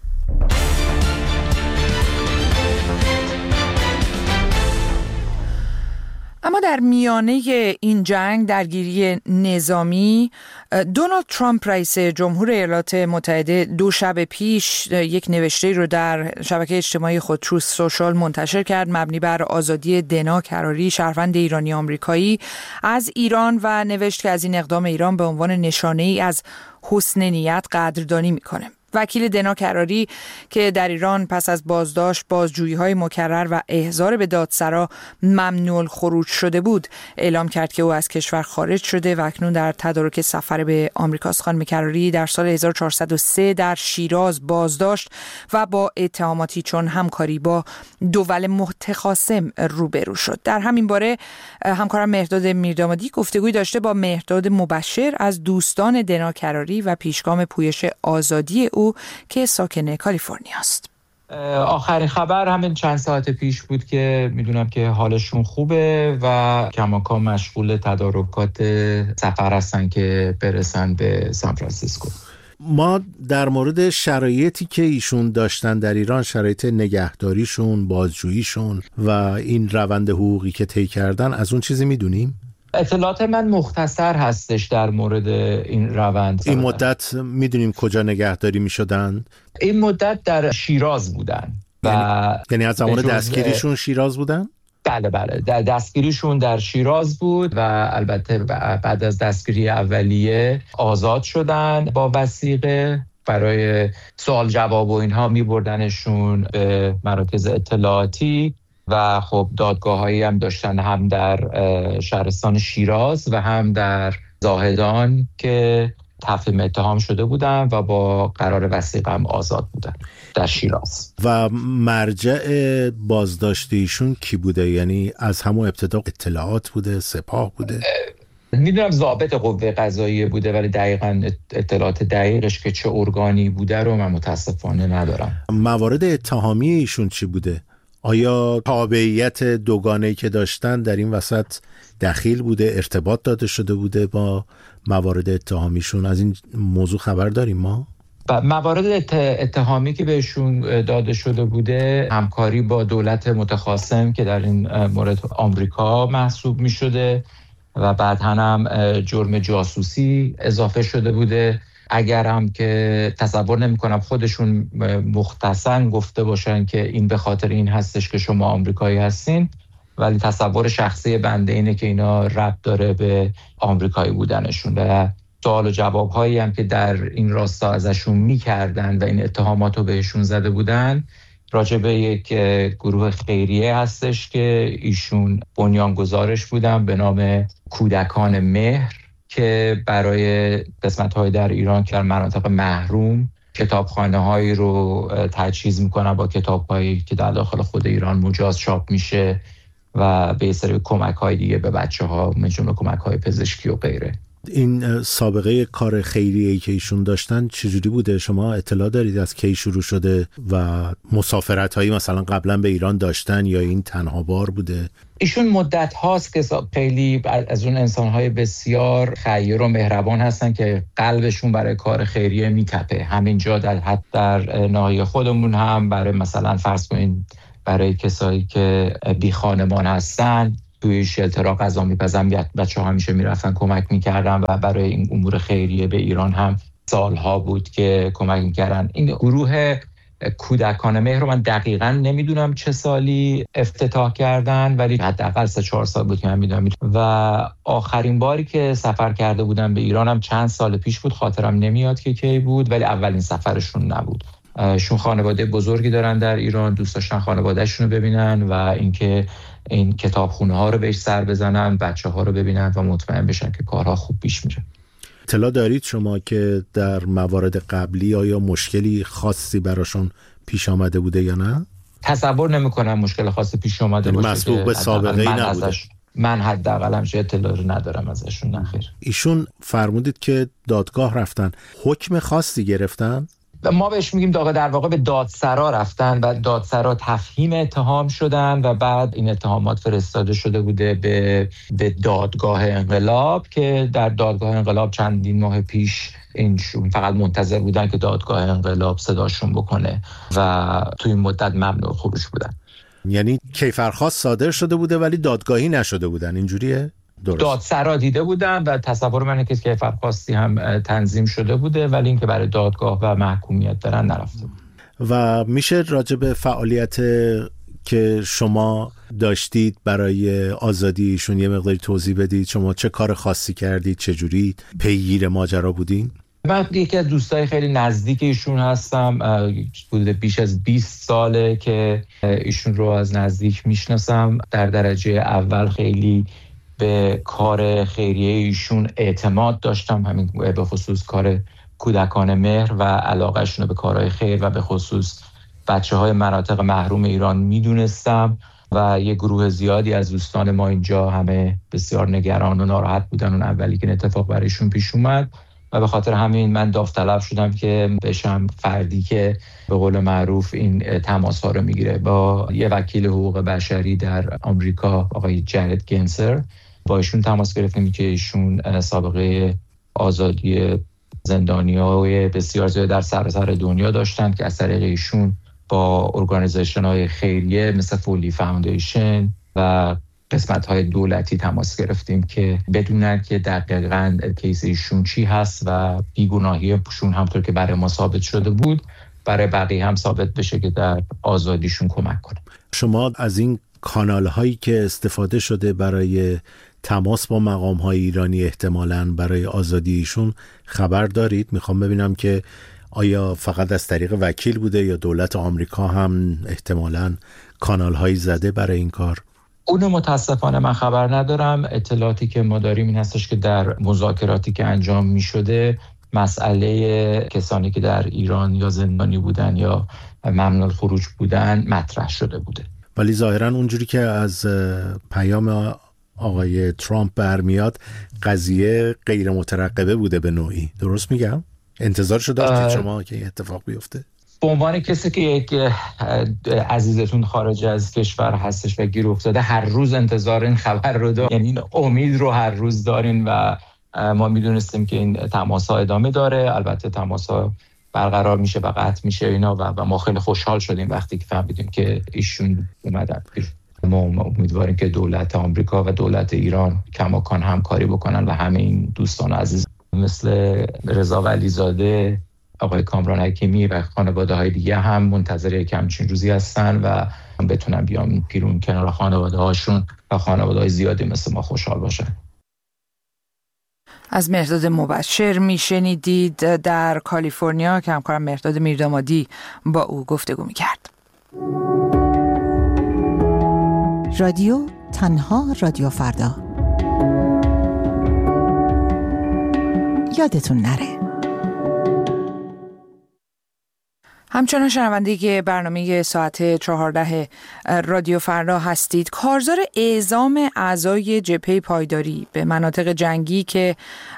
اما در میانه این جنگ، درگیری نظامی، دونالد ترامپ رئیس جمهور ایالات متحده 2 شب پیش یک نوشته رو در شبکه اجتماعی خود تروث سوشال منتشر کرد مبنی بر آزادی دنا کراری، شهروند ایرانی آمریکایی، از ایران و نوشت که از این اقدام ایران به عنوان نشانه‌ای از حسن نیت قدردانی میکنه. وکیل دنا کراری که در ایران پس از بازداشت، بازجویی‌های مکرر و احضار به دادسرا ممنوع الخروج شده بود، اعلام کرد که او از کشور خارج شده و اکنون در تدارک سفر به آمریکاست. خانم کراری در سال 1403 در شیراز بازداشت و با اتهاماتی چون همکاری با دول متخاصم روبرو شد. در همین باره همکارم مهرداد میردامادی گفتگوی داشته با مهرداد مبشر از دوستان دنا کراری و پیشگام پویش آزادی او که ساکن کالیفرنیا است. آخرین خبر همین چند ساعت پیش بود که میدونم که حالشون خوبه و کماکان مشغول تدارکات سفر هستن که برسن به سان فرانسیسکو. ما در مورد شرایطی که ایشون داشتن در ایران، شرایط نگهداریشون، بازجوییشون و این روند حقوقی که طی کردن، از اون چیزی میدونیم؟ اطلاعات من مختصر هستش در مورد این روند. این مدت میدونیم کجا نگهداری میشدن؟ این مدت در شیراز بودن یعنی از زمان دستگیریشون شیراز بودن؟ بله دستگیریشون در شیراز بود و البته بعد از دستگیری اولیه آزاد شدن با وثیقه. برای سوال جواب و اینها میبردنشون به مراکز اطلاعاتی و خب دادگاه‌هایی هم داشتن، هم در شهرستان شیراز و هم در زاهدان که تفهیم اتهام شده بودن و با قرار وثیقه هم آزاد بودن در شیراز. و مرجع بازداشت ایشون کی بوده؟ یعنی از همون ابتدا اطلاعات بوده، سپاه بوده؟ میدونم ضابط قوه قضاییه بوده، ولی دقیقاً اطلاعات دقیقش که چه ارگانی بوده رو من متاسفانه ندارم. موارد اتهامی ایشون چی بوده؟ آیا تابعیت دوگانه‌ای که داشتن در این وسط دخیل بوده، ارتباط داده شده بوده با موارد اتهامیشون؟ از این موضوع خبر داریم ما؟ موارد اتهامی که بهشون داده شده بوده همکاری با دولت متخاصم که در این مورد آمریکا محسوب می شده و بعد هم جرم جاسوسی اضافه شده بوده. اگر هم که تصور نمی کنم خودشون مختصاً گفته باشن که این به خاطر این هستش که شما آمریکایی هستین، ولی تصور شخصی بنده اینه که اینا ربط داره به آمریکایی بودنشون. و سوال و جواب هایی هم که در این راستا ازشون میکردن و این اتهامات رو بهشون زده بودن راجع به یک گروه خیریه هستش که ایشون بنیانگذارش بودن به نام کودکان مهر که برای قسمت‌های در ایران که در مناطق محروم کتابخانه‌هایی رو تجهیز میکنن با کتاب‌هایی که در داخل خود ایران مجاز چاپ میشه و به سری کمک‌های دیگه به بچه‌ها، مثل کمک‌های پزشکی و غیره. این سابقه کار خیریه‌ای که ایشون داشتن چجوری بوده؟ شما اطلاع دارید از کی شروع شده و مسافرت‌هایی مثلا قبلا به ایران داشتن یا این تنها بار بوده؟ ایشون مدت هاست که خیلی از اون انسان‌های بسیار خیر و مهربان هستن که قلبشون برای کار خیریه میتپه. همینجا در ناحیه خودمون هم برای مثلا فرض کنین برای کسایی که بی خانمان هستن توی شلترها غذا میپزن، بچه‌ها همیشه میرفتن کمک میکردن و برای این امور خیریه به ایران هم سالها بود که کمک میکردن. این گروه کودکان مهر رو من دقیقاً نمیدونم چه سالی افتتاح کردن، ولی حداقل 3-4 سال بود که من میدونم. و آخرین باری که سفر کرده بودن به ایران هم چند سال پیش بود، خاطرم نمیاد که کی بود، ولی اولین سفرشون نبود. شون خانواده بزرگی دارن در ایران، دوست داشتن خانواده‌شون رو ببینن و اینکه این کتابخونه ها رو بهش سر بزنن، بچه ها رو ببینن و مطمئن بشن که کارها خوب پیش میره. اطلاع دارید شما که در موارد قبلی آیا مشکلی خاصی براشون پیش آمده بوده یا نه؟ تصور نمی‌کنم مشکل خاصی پیش آمده باشه. مسبوق به سابقه‌ای نبوده. من حداقل چه اطلاعی ندارم ازشون. نخیر. ایشون فرمودید که دادگاه رفتن، حکم خاصی گرفتن؟ ما بهش میگیم در واقع به دادسرا رفتن و دادسرا تفهیم اتهام شدن و بعد این اتهامات فرستاده شده بوده به دادگاه انقلاب که در دادگاه انقلاب چندین ماه پیش اینشون فقط منتظر بودن که دادگاه انقلاب صداشون بکنه و توی این مدت ممنوع خروج بودن. یعنی کیفرخواست صادر شده بوده ولی دادگاهی نشده بودن، اینجوریه؟ درست. دادسرا دیده بودن و تصور منه که کیفرخواستی هم تنظیم شده بوده ولی اینکه برای دادگاه و محکومیت برن نرفته بود. و میشه راجع به فعالیت که شما داشتید برای آزادی ایشون یه مقداری توضیح بدید؟ شما چه کار خاصی کردید؟ چه جوری پیگیر ماجرا بودین؟ من یکی از دوستای خیلی نزدیک ایشون هستم. بوده بیش از 20 ساله که ایشون رو از نزدیک میشناسم. در درجه اول خیلی به کار خیریه ایشون اعتماد داشتم، همین به خصوص کار کودکان مهر و علاقهشون به کارهای خیر و به خصوص بچه‌های مناطق محروم ایران میدونستم و یه گروه زیادی از دوستان ما اینجا همه بسیار نگران و ناراحت بودن اون اولی که اتفاق برایشون پیش اومد و به خاطر همین من داوطلب شدم که بشم فردی که به قول معروف این تماس‌ها رو میگیره. با یه وکیل حقوق بشری در آمریکا آقای جرد گنسر با ایشون تماس گرفتیم که ایشون سابقه آزادی زندانیای بسیار زیاد در سراسر دنیا داشتن که از طریق ایشون با ارگانیزیشن‌های خیریه مثل فولی فاوندیشن و قسمت‌های دولتی تماس گرفتیم که بدونن که دقیقاً کیس ایشون چی هست و بیگناهیشون همطور که برای ما ثابت شده بود برای بقیه هم ثابت بشه که در آزادیشون کمک کنه. شما از این کانال‌هایی که استفاده شده برای تماس با مقام‌های ایرانی احتمالاً برای آزادیشون خبر دارید؟ میخوام ببینم که آیا فقط از طریق وکیل بوده یا دولت آمریکا هم احتمالاً کانال‌هایی زده برای این کار؟ اون متاسفانه من خبر ندارم. اطلاعاتی که ما داریم این هستش که در مذاکراتی که انجام می شده مسئله کسانی که در ایران یا زندانی بودن یا ممنوع خروج بودن مطرح شده بوده. ولی ظاهراً اونجوری که از پیام آقای ترامپ برمیاد قضیه غیر مترقبه بوده به نوعی. درست میگم؟ انتظارشو داشتید شما که این اتفاق بیفته؟ به عنوان کسی که یک عزیزتون خارج از کشور هستش و گیر افتاده هر روز انتظار این خبر رو دارین، یعنی این امید رو هر روز دارین و ما میدونستیم که این تماس‌ها ادامه داره. البته تماس‌ها برقرار میشه و قطع میشه اینا و ما خیلی خوشحال شدیم وقتی که فهمیدیم که ایشون اومدن. ما امیدواریم که دولت آمریکا و دولت ایران کماکان همکاری بکنن و همه این دوستان عزیز مثل رضا ولیزاده، آقای کامران حکیمی و خانواده‌های دیگه هم منتظر یک همچین روزی هستن و بتونن بیان پیرون کنار خانواده‌هاشون و خانواده‌های زیادی مثل ما خوشحال باشن. از مهرداد مبشر میشنیدید در کالیفرنیا که همکارم مهرداد میردامادی با او گفتگو میکرد. رادیو تنها رادیو فردا. یادتون نره همچنان شنونده برنامه ساعت 14 رادیو فردا هستید. کارزار اعزام اعضای جبهه پایداری به مناطق جنگی که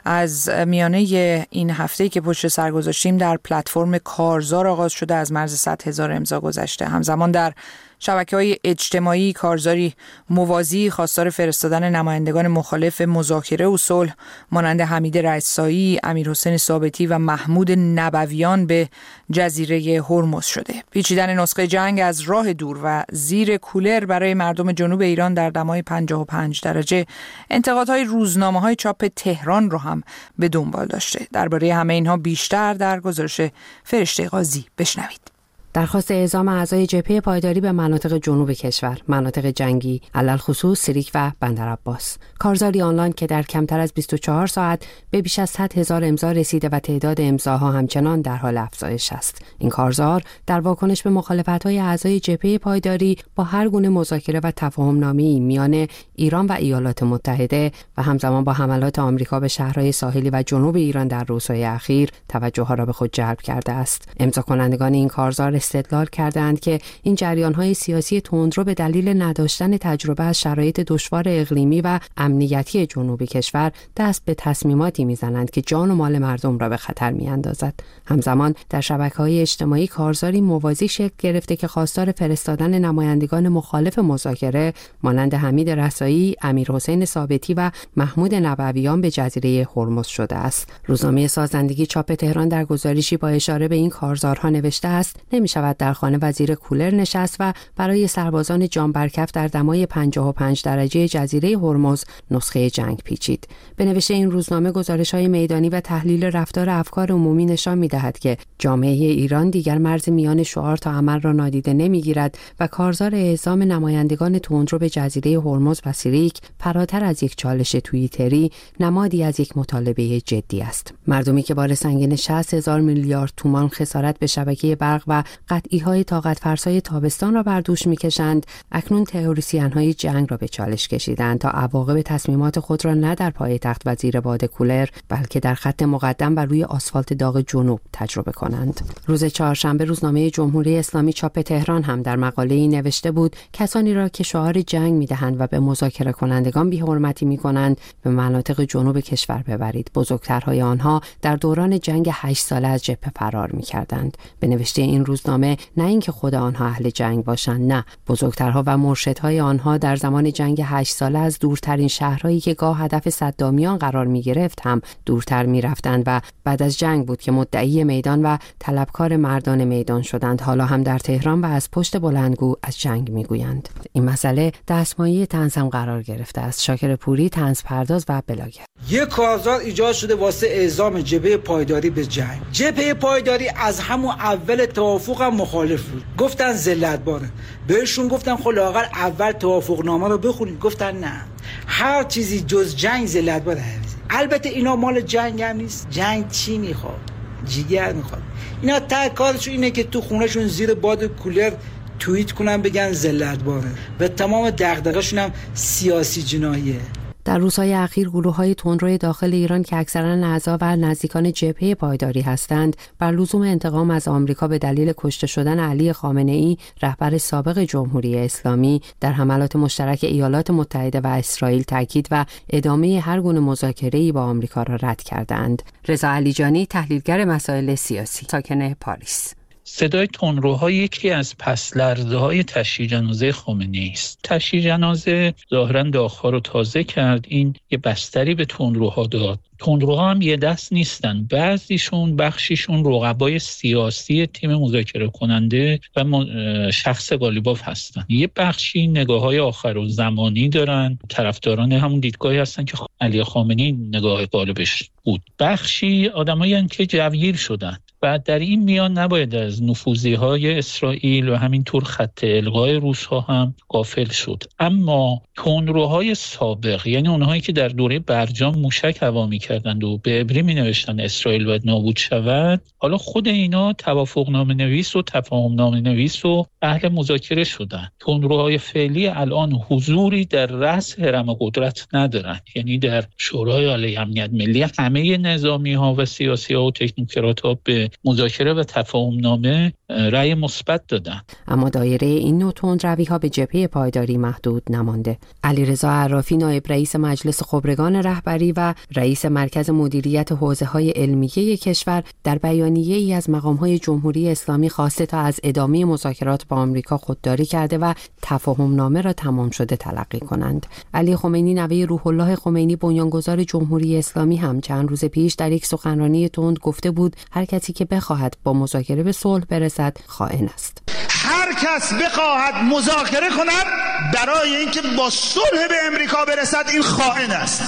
از میانه این هفته که پشت سر گذاشتیم در پلتفرم کارزار آغاز شده از مرز 100,000 امضا گذشته. همزمان در شبکه‌های اجتماعی کارزاری موازی خواستار فرستادن نمایندگان مخالف مذاکره و صلح مانند حمید رئیسایی، امیرحسین ثابتی و محمود نبویان به جزیره هرمز شده. پیچیدن نسخه جنگ از راه دور و زیر کولر برای مردم جنوب ایران در دمای 55 درجه انتقادهای روزنامه‌های چاپ تهران رو هم به دنبال داشته. درباره همه اینها بیشتر در گزارش فرشته قاضی بشنوید. درخواست اعزام اعضای جبهه پایداری به مناطق جنوب کشور، مناطق جنگی، علل خصوص سیریک و بندرعباس. کارزاری آنلاین که در کمتر از 24 ساعت به بیش از 100,000 امضا رسیده و تعداد امضاها همچنان در حال افزایش است. این کارزار در واکنش به مخالفت‌های اعضای جبهه پایداری با هر گونه مذاکره و تفاهم‌نامه‌ای میان ایران و ایالات متحده و همزمان با حملات آمریکا به شهرهای ساحلی و جنوب ایران در روزهای اخیر توجه‌ها را به خود جلب کرده است. امضا کنندگان این کارزار استدلال کردند که این جریان‌های سیاسی تندرو به دلیل نداشتن تجربه از شرایط دشوار اقلیمی و امنیتی جنوب کشور دست به تصمیماتی می‌زنند که جان و مال مردم را به خطر می‌اندازد. همزمان در شبکه‌های اجتماعی کارزاری موازی شکل گرفته که خواستار فرستادن نمایندگان مخالف مذاکره مانند حمید رئیسایی، امیرحسین ثابتی و محمود نبویان به جزیره هرمز شده است. روزنامه سازندگی چاپ تهران در گزارشی با اشاره به این کارزارها نوشته است: نمی‌شود در خانه و زیر کولر نشست و برای سربازان جان برکف در دمای 55 درجه جزیره هرمز نسخه جنگ پیچید. به نوشته این روزنامه گزارش‌های میدانی و تحلیل رفتار افکار عمومی نشان می‌دهد که جامعه ایران دیگر مرز میان شعار تا عمل را نادیده نمی‌گیرد و کارزار اعزام نمایندگان تندرو به جزیره هرمز و سیریک فراتر از یک چالش توییتری نمادی از یک مطالبه جدی است. مردمی که بار سنگین 60,000 میلیارد تومان خسارت به شبکه برق و قطعی‌های طاقت فرسای تابستان را بر دوش می‌کشند، اکنون تئوریسین‌های جنگ را به چالش کشیدند تا عواقب تصمیمات خود را نه در پایتخت و زیر باد کولر بلکه در خط مقدم و روی آسفالت داغ جنوب تجربه کنند. روز چهارشنبه روزنامه جمهوری اسلامی چاپ تهران هم در مقاله‌ای نوشته بود: کسانی را که شعار جنگ می‌دهند و به مذاکره کنندگان بی‌حرمتی می‌کنند به مناطق جنوب کشور ببرید. بزرگترهای آنها در دوران جنگ 8 ساله از جبهه فرار می‌کردند. به نوشته این روزنامه نه اینکه خود آنها اهل جنگ باشند، نه، بزرگترها و مرشدهای آنها در زمان جنگ 8 ساله از دورترین شهرهایی که گاه هدف صدامیان قرار می‌گرفت هم دورتر می‌رفتند و بعد از جنگ بود که مدعی میدان و طلبکار مردان میدان شدند. حالا هم در تهران و از پشت بلندگو از جنگ می‌گویند. این مسئله دستمایه طنز هم قرار گرفته است. شاکر پوری، طنز پرداز و بلاگر. یک کارزار ایجاد شده واسه اعزام جبهه پایداری به جنگ. جبهه پایداری از همون اول توافق هم مخالف بود. گفتن ذلت باره. بهشون گفتن خب لااقل اول توافقنامه رو بخونید. گفتن نه. هر چیزی جز جنگ ذلت باره. البته اینا مال جنگ هم نیست. جنگ چی میخواد؟ جیگر میخواد. اینا ته کارشون اینه که تو خونهشون زیر باد کولر توییت کنن بگن ذلت باره. و تمام دغدغه‌شون هم سیاسی جناییه. در روزهای اخیر گروه‌های تندرو داخل ایران که اکثراً اعضا و نزدیکان جبهه پایداری هستند بر لزوم انتقام از آمریکا به دلیل کشته شدن علی خامنه‌ای رهبر سابق جمهوری اسلامی در حملات مشترک ایالات متحده و اسرائیل تاکید و ادامه هر گونه مذاکره‌ای با آمریکا را رد کردند. رضا علیجانی، تحلیلگر مسائل سیاسی، ساکن پاریس: صدای تندروها یکی از پس‌لرزه‌های تشییع جنازه خامنه‌ای است. تشییع جنازه ظاهراً داغ‌ها رو تازه کرد. این یه بستری به تندروها داد. تندروها هم یه دست نیستن. بعضیشون بخشیشون رقبای سیاسی تیم مذاکره کننده و شخص قالیباف هستن. یه بخشی نگاه‌های آخرالزمانی دارن. طرفداران همون دیدگاهی هستن که علی خامنه‌ای نگاه غالبش بود. بخشی آدمایی که جوگیر شدن. و در این میان نباید از نفوذی‌های اسرائیل و همینطور خط الغای روس‌ها هم غافل شد. اما تندروهای سابق، یعنی اونهایی که در دوره برجام موشک هوا می‌کردند و به عبری می‌نوشتن اسرائیل باید نابود شود، حالا خود اینا توافقنامه نویس و تفاهمنامه نویس و اهل مذاکره شدن. تندروهای فعلی الان حضوری در رأس هرم قدرت ندارن. یعنی در شورای عالی امنیت ملی همه نظامی‌ها و سیاسی‌ها و تکنوکرات‌ها به مذاکره و تفاهمنامه رأی مثبت دادن. اما دایره این نوع تندروی‌ها به جبهه پایداری محدود نمانده. علیرضا عرافی نایب رئیس مجلس خبرگان رهبری و رئیس مرکز مدیریت حوزه‌های علمیه کشور در بیانیه‌ای از مقام‌های جمهوری اسلامی خواسته تا از ادامه مذاکرات با آمریکا خودداری کرده و تفاهم‌نامه را تمام شده تلقی کنند. علی خمینی نوه روح الله خمینی بنیانگذار جمهوری اسلامی هم چند روز پیش در یک سخنرانی تند گفته بود هر کسی که بخواهد با مذاکره به صلح برسد خائن است. هر کس بخواهد مذاکره کند برای اینکه با صلح به امریکا برسد این خائن است.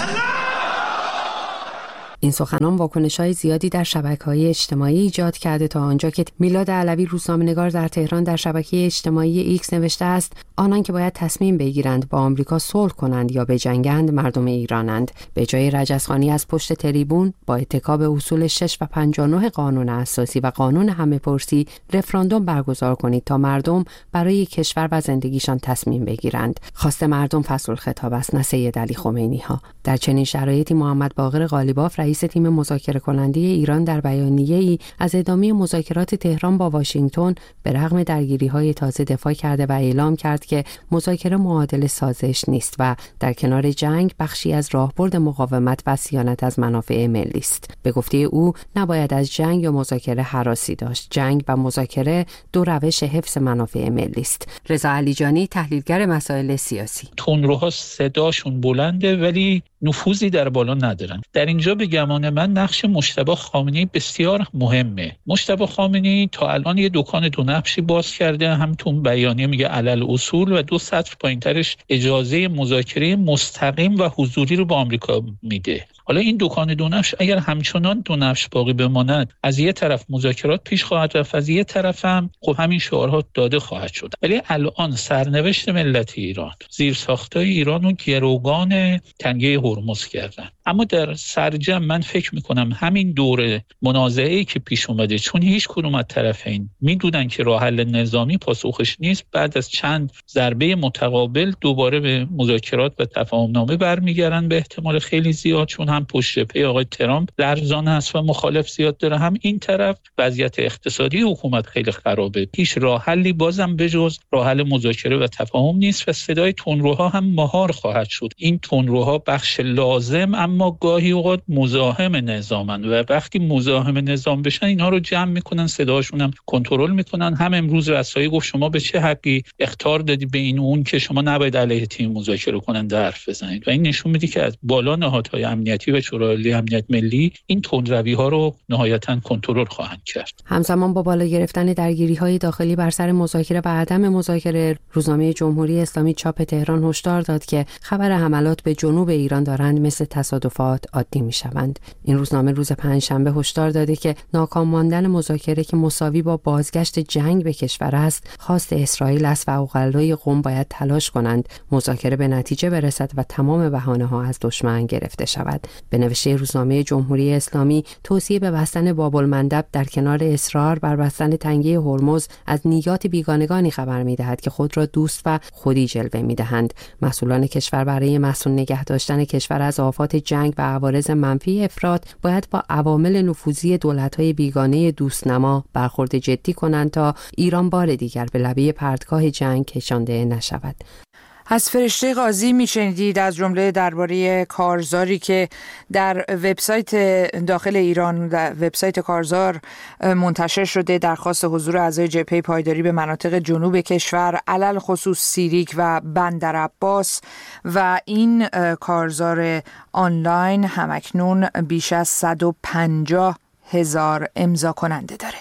این سخنان واکنش‌های زیادی در شبکه‌های اجتماعی ایجاد کرده تا آنجا که میلاد علوی روزنامه‌نگار در تهران در شبکه اجتماعی ایکس نوشته است آنان که باید تصمیم بگیرند با آمریکا صلح کنند یا بجنگند مردم ایرانند. به جای رجزخوانی از پشت تریبون با اتکا به اصول 6 و 59 قانون اساسی و قانون همه‌پرسی رفراندوم برگزار کنید تا مردم برای کشور و زندگیشان تصمیم بگیرند. خواست مردم فصل الخطاب است، نه سید علی خمینی ها. در چنین شرایطی محمد باقر غالیباف رئیس تیم مذاکره کننده ایران در بیانیه‌ای از ادامه مذاکرات تهران با واشنگتن به رغم درگیری‌های تازه دفاع کرده و اعلام کرد که مذاکره معادل سازش نیست و در کنار جنگ بخشی از راهبرد مقاومت و صیانت از منافع ملی است. به گفته او نباید از جنگ یا مذاکره هراسی داشت. جنگ و مذاکره دو روش حفظ منافع ملی است. رضا علیجانی تحلیلگر مسائل سیاسی: تندروها صداشون بلنده ولی نفوذی در بالا ندارن. در اینجا به گمان من نقش مجتبی خامنه‌ای بسیار مهمه. مجتبی خامنه‌ای تا الان یه دکان دو نقشی باز کرده، هم تو بیانیه میگه علل اصول و 2 سطر پایینترش اجازه مذاکره مستقیم و حضوری رو با آمریکا میده. حالا این دکان دو نقش اگر همچنان دو نقش باقی بماند، از یه طرف مذاکرات پیش خواهد رفت، از یه طرف هم خب همین شعارها داده خواهد شد. ولی الان سرنوشت ملت ایران، زیرساختای ایران رو گروگان تنگه هرمز کردن. اما در سرجم من فکر میکنم همین دوره منازعه‌ای که پیش اومده، چون هیچ کدوم از طرفین میدونن که راه حل نظامی پاسخش نیست، بعد از چند ضربه متقابل دوباره به مذاکرات و تفاهم‌نامه برمیگردن به احتمال خیلی زیاد، چون هم پشت جبهه آقای ترامپ لرزان هست و مخالف زیاد داره، هم این طرف وضعیت اقتصادی حکومت خیلی خرابه. هیچ راه حلی بازم بجز راه حل مذاکره و تفاهم نیست و صدای تندروها هم مهار خواهد شد. این تندروها بخش لازم اما گاهی اوقات مزاحم نظامن و وقتی مزاحم نظام بشن اینها رو جمع میکنن، صداشون هم کنترل میکنن. هم امروز رسایی گفت شما به چه حقی اخطار دادی به این اون که شما نباید علیه تیم مذاکره کننده حرف بزنید، و این نشون میده که از بالا نهادهای امنیتی و شورای عالی امنیت ملی این تندروی‌ها رو نهایتاً کنترل خواهند کرد. همزمان با بالا گرفتن درگیری‌های داخلی بر سر مذاکره و عدم مذاکره، روزنامه جمهوری اسلامی چاپ تهران هشدار داد که خبر حملات به جنوب ایران دارند مثل تصادفات عادی می‌شوند. این روزنامه روز پنجشنبه هشدار داده که ناکام ماندن مذاکره که مساوی با بازگشت جنگ به کشور است، خواست اسرائیل است و اوغلای قم باید تلاش کنند مذاکره به نتیجه برسد و تمام بهانه‌ها از دشمن گرفته شود. به نوشته روزنامه جمهوری اسلامی، توصیه به بستن باب‌المندب در کنار اصرار بر بستن تنگه هرمز از نیات بیگانگانی خبر می‌دهد که خود را دوست و خودی جلوه می‌دهند. مسئولان کشور برای مسئول نگه داشتن کشور از آفات جنگ و عوارض منفی افراط باید با عوامل نفوذی دولت‌های بیگانه دوستنما برخورد جدی کنند تا ایران بار دیگر به لبه پرتگاه جنگ کشانده نشود. از فرشته قاضی میشنیدید، از جمله درباره کارزاری که در وبسایت داخل ایران، در وبسایت کارزار منتشر شده، درخواست حضور اعضای جبهه پایداری به مناطق جنوب کشور، علل خصوص سیریک و بندرعباس، و این کارزار آنلاین همکنون بیش از 150,000 امضا کننده داره.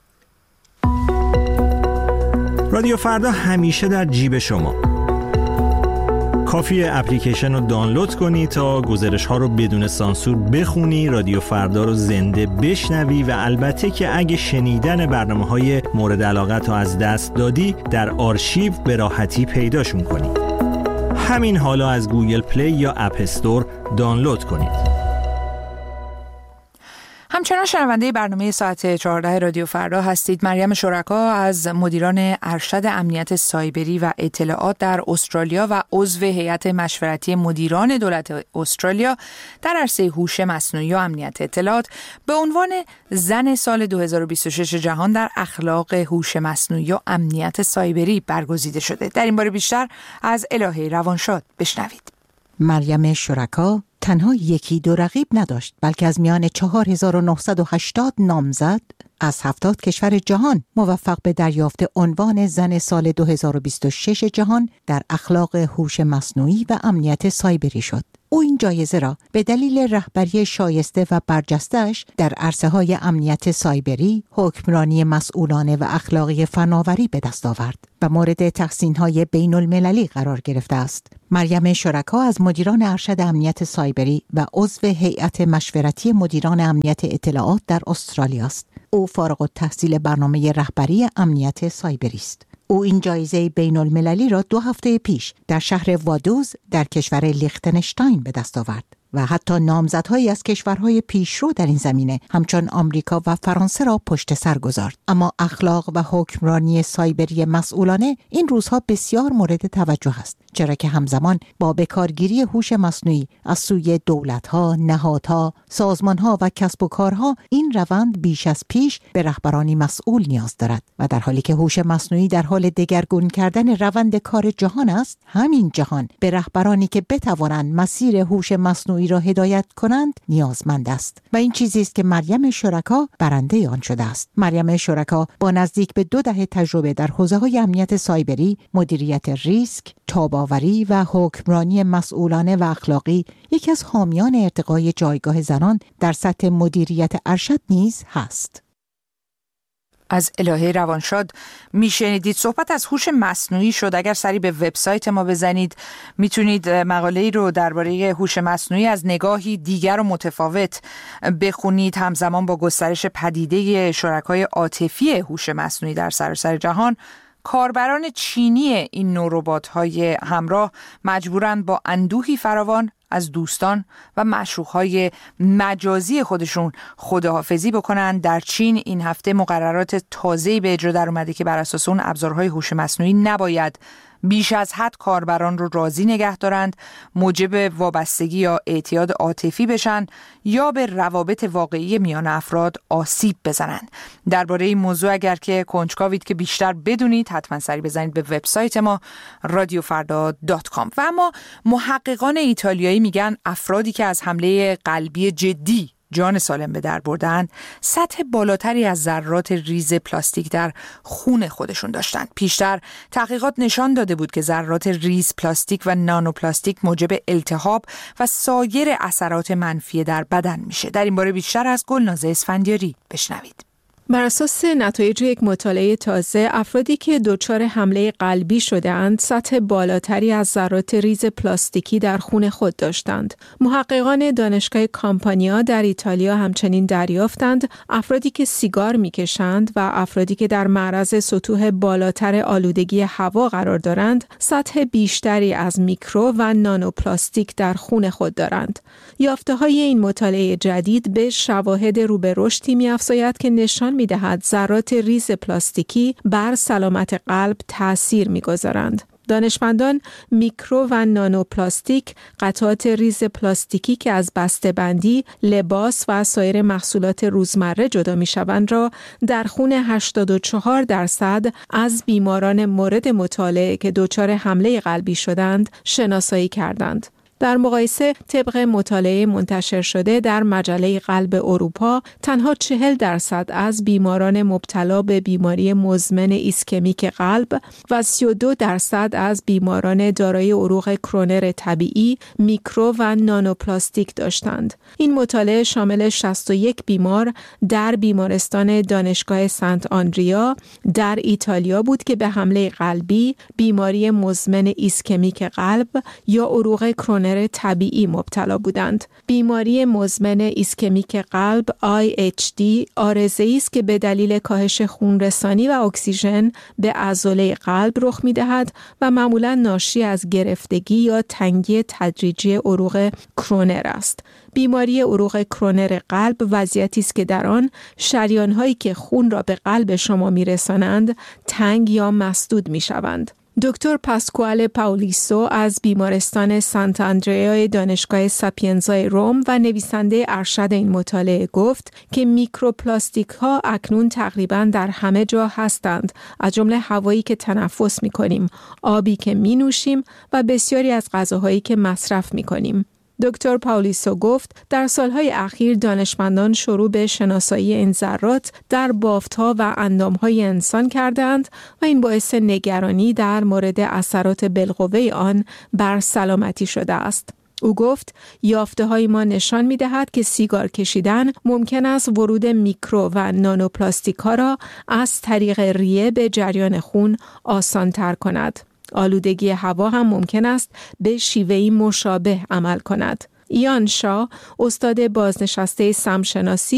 رادیو فردا همیشه در جیب شما. کافیه اپلیکیشن رو دانلود کنی تا گزارش ها رو بدون سانسور بخونی، رادیو فردا رو زنده بشنوی و البته که اگه شنیدن برنامه های مورد علاقت رو از دست دادی، در آرشیو به راحتی پیداشون کنی. همین حالا از گوگل پلی یا اپ استور دانلود کنید. همچنان شنونده برنامه ساعت 14 رادیو فردا هستید. مریم شرکا از مدیران ارشد امنیت سایبری و اطلاعات در استرالیا و عضو هیئت مشورتی مدیران دولت استرالیا در عرصه هوش مصنوعی و امنیت اطلاعات به عنوان زن سال 2026 جهان در اخلاق هوش مصنوعی و امنیت سایبری برگزیده شده. در این باره بیشتر از الهه روانشاد بشنوید. مریم شرکا تنها یکی دو رقیب نداشت، بلکه از میان 4980 نامزد از 70 کشور جهان موفق به دریافت عنوان زن سال 2026 جهان در اخلاق هوش مصنوعی و امنیت سایبری شد. او این جایزه را به دلیل رهبری شایسته و برجسته‌اش در عرصه‌های امنیت سایبری، حکمرانی مسئولانه و اخلاقی فناوری به دست آورد و مورد تحسین‌های بین‌المللی قرار گرفته است. مریم شرکا از مدیران ارشد امنیت سایبری و عضو هیئت مشورتی مدیران امنیت اطلاعات در استرالیا است. او فارغ التحصیل برنامه رهبری امنیت سایبری است. او این جایزه بین المللی را 2 هفته پیش در شهر وادوز در کشور لیختنشتاین به دست آورد و حتی نامزدهایی از کشورهای پیشرو در این زمینه همچون آمریکا و فرانسه را پشت سر گذارد. اما اخلاق و حکمرانی سایبری مسئولانه این روزها بسیار مورد توجه است، چرا که همزمان با بکارگیری هوش مصنوعی از سوی دولت‌ها، نهادها، سازمان‌ها و کسب و کارها این روند بیش از پیش به رهبرانی مسئول نیاز دارد و در حالی که هوش مصنوعی در حال دگرگون کردن روند کار جهان است، همین جهان به رهبرانی که بتوانند مسیر هوش مصنوعی را هدایت کنند نیازمند است و این چیزی است که مریم شرکا برنده آن شده است. مریم شرکا با نزدیک به 2 دهه تجربه در حوزه‌های امنیت سایبری، مدیریت ریسک، تاب‌آوری و حکمرانی مسئولانه و اخلاقی یکی از حامیان ارتقای جایگاه زنان در سطح مدیریت ارشد نیز هست. از الهه روانشاد میشنیدید. صحبت از هوش مصنوعی شد. اگر سری به وبسایت ما بزنید میتونید مقاله‌ای رو درباره هوش مصنوعی از نگاهی دیگر و متفاوت بخونید. همزمان با گسترش پدیده شرکای عاطفی هوش مصنوعی در سراسر جهان، کاربران چینی این نوع ربات‌های همراه مجبورند با اندوهی فراوان از دوستان و معشوق‌های مجازی خودشون خداحافظی بکنن. در چین این هفته مقررات تازه‌ای به اجرا در اومده که بر اساس اون ابزارهای هوش مصنوعی نباید بیش از حد کاربران رو راضی نگه دارند، موجب وابستگی یا اعتیاد عاطفی بشن یا به روابط واقعی میان افراد آسیب بزنند. درباره این موضوع اگر که کنجکاوید که بیشتر بدونید، حتما سری بزنید به وبسایت ما radiofarda.com. و اما محققان ایتالیایی میگن افرادی که از حمله قلبی جدی جان سالم به در بردن سطح بالاتری از ذرات ریز پلاستیک در خون خودشون داشتن. پیشتر تحقیقات نشان داده بود که ذرات ریز پلاستیک و نانوپلاستیک موجب التهاب و سایر اثرات منفی در بدن میشه. در این باره بیشتر از گلناز اسفندیاری بشنوید. بر اساس نتایج یک مطالعه تازه، افرادی که دچار حمله قلبی شده‌اند سطح بالاتری از ذرات ریز پلاستیکی در خون خود داشتند. محققان دانشگاه کامپانیا در ایتالیا همچنین دریافتند افرادی که سیگار می‌کشند و افرادی که در معرض سطوح بالاتر آلودگی هوا قرار دارند سطح بیشتری از میکرو و نانوپلاستیک در خون خود دارند. یافته‌های این مطالعه جدید به شواهد رو به رشدی می‌افزاید که نشان می‌دهد ذرات ریز پلاستیکی بر سلامت قلب تأثیر می‌گذارند. دانشمندان میکرو و نانوپلاستیک، قطعات ریز پلاستیکی که از بسته‌بندی، لباس و سایر محصولات روزمره جدا می‌شوند را در خون 84% از بیماران مورد مطالعه که دچار حمله قلبی شدند شناسایی کردند. در مقایسه طبق مطالعه منتشر شده در مجله قلب اروپا، تنها 40% از بیماران مبتلا به بیماری مزمن ایسکمیک قلب و 32% از بیماران دارای عروق کرونر طبیعی میکرو و نانوپلاستیک داشتند. این مطالعه شامل 61 بیمار در بیمارستان دانشگاه سنت آندریا در ایتالیا بود که به حمله قلبی، بیماری مزمن ایسکمیک قلب یا عروق کرونر کرونر طبیعی مبتلا بودند. بیماری مزمن ایسکمیک قلب IHD عارضه‌ای است که به دلیل کاهش خونرسانی و اکسیژن به عضله قلب رخ می‌دهد و معمولاً ناشی از گرفتگی یا تنگی تدریجی عروق کرونر است. بیماری عروق کرونر قلب وضعیتی است که در آن شریان‌هایی که خون را به قلب شما می‌رسانند تنگ یا مسدود می‌شوند. دکتر پاسکوال پاولیسو از بیمارستان سانت آندریا دانشگاه ساپینزای روم و نویسنده ارشد این مطالعه گفت که میکروپلاستیک ها اکنون تقریباً در همه جا هستند، از جمله هوایی که تنفس می‌کنیم، آبی که می‌نوشیم و بسیاری از غذاهایی که مصرف می‌کنیم. دکتر پاولیسو گفت در سالهای اخیر دانشمندان شروع به شناسایی این ذرات در بافت‌ها و اندام‌های انسان کردند و این باعث نگرانی در مورد اثرات بالقوه آن بر سلامتی شده است. او گفت یافته‌های ما نشان می‌دهد که سیگار کشیدن ممکن است ورود میکرو و نانوپلاستیک‌ها را از طریق ریه به جریان خون آسان‌تر کند. آلودگی هوا هم ممکن است به شیوهی مشابه عمل کند. ایان شاه، استاد بازنشسته سمشناسی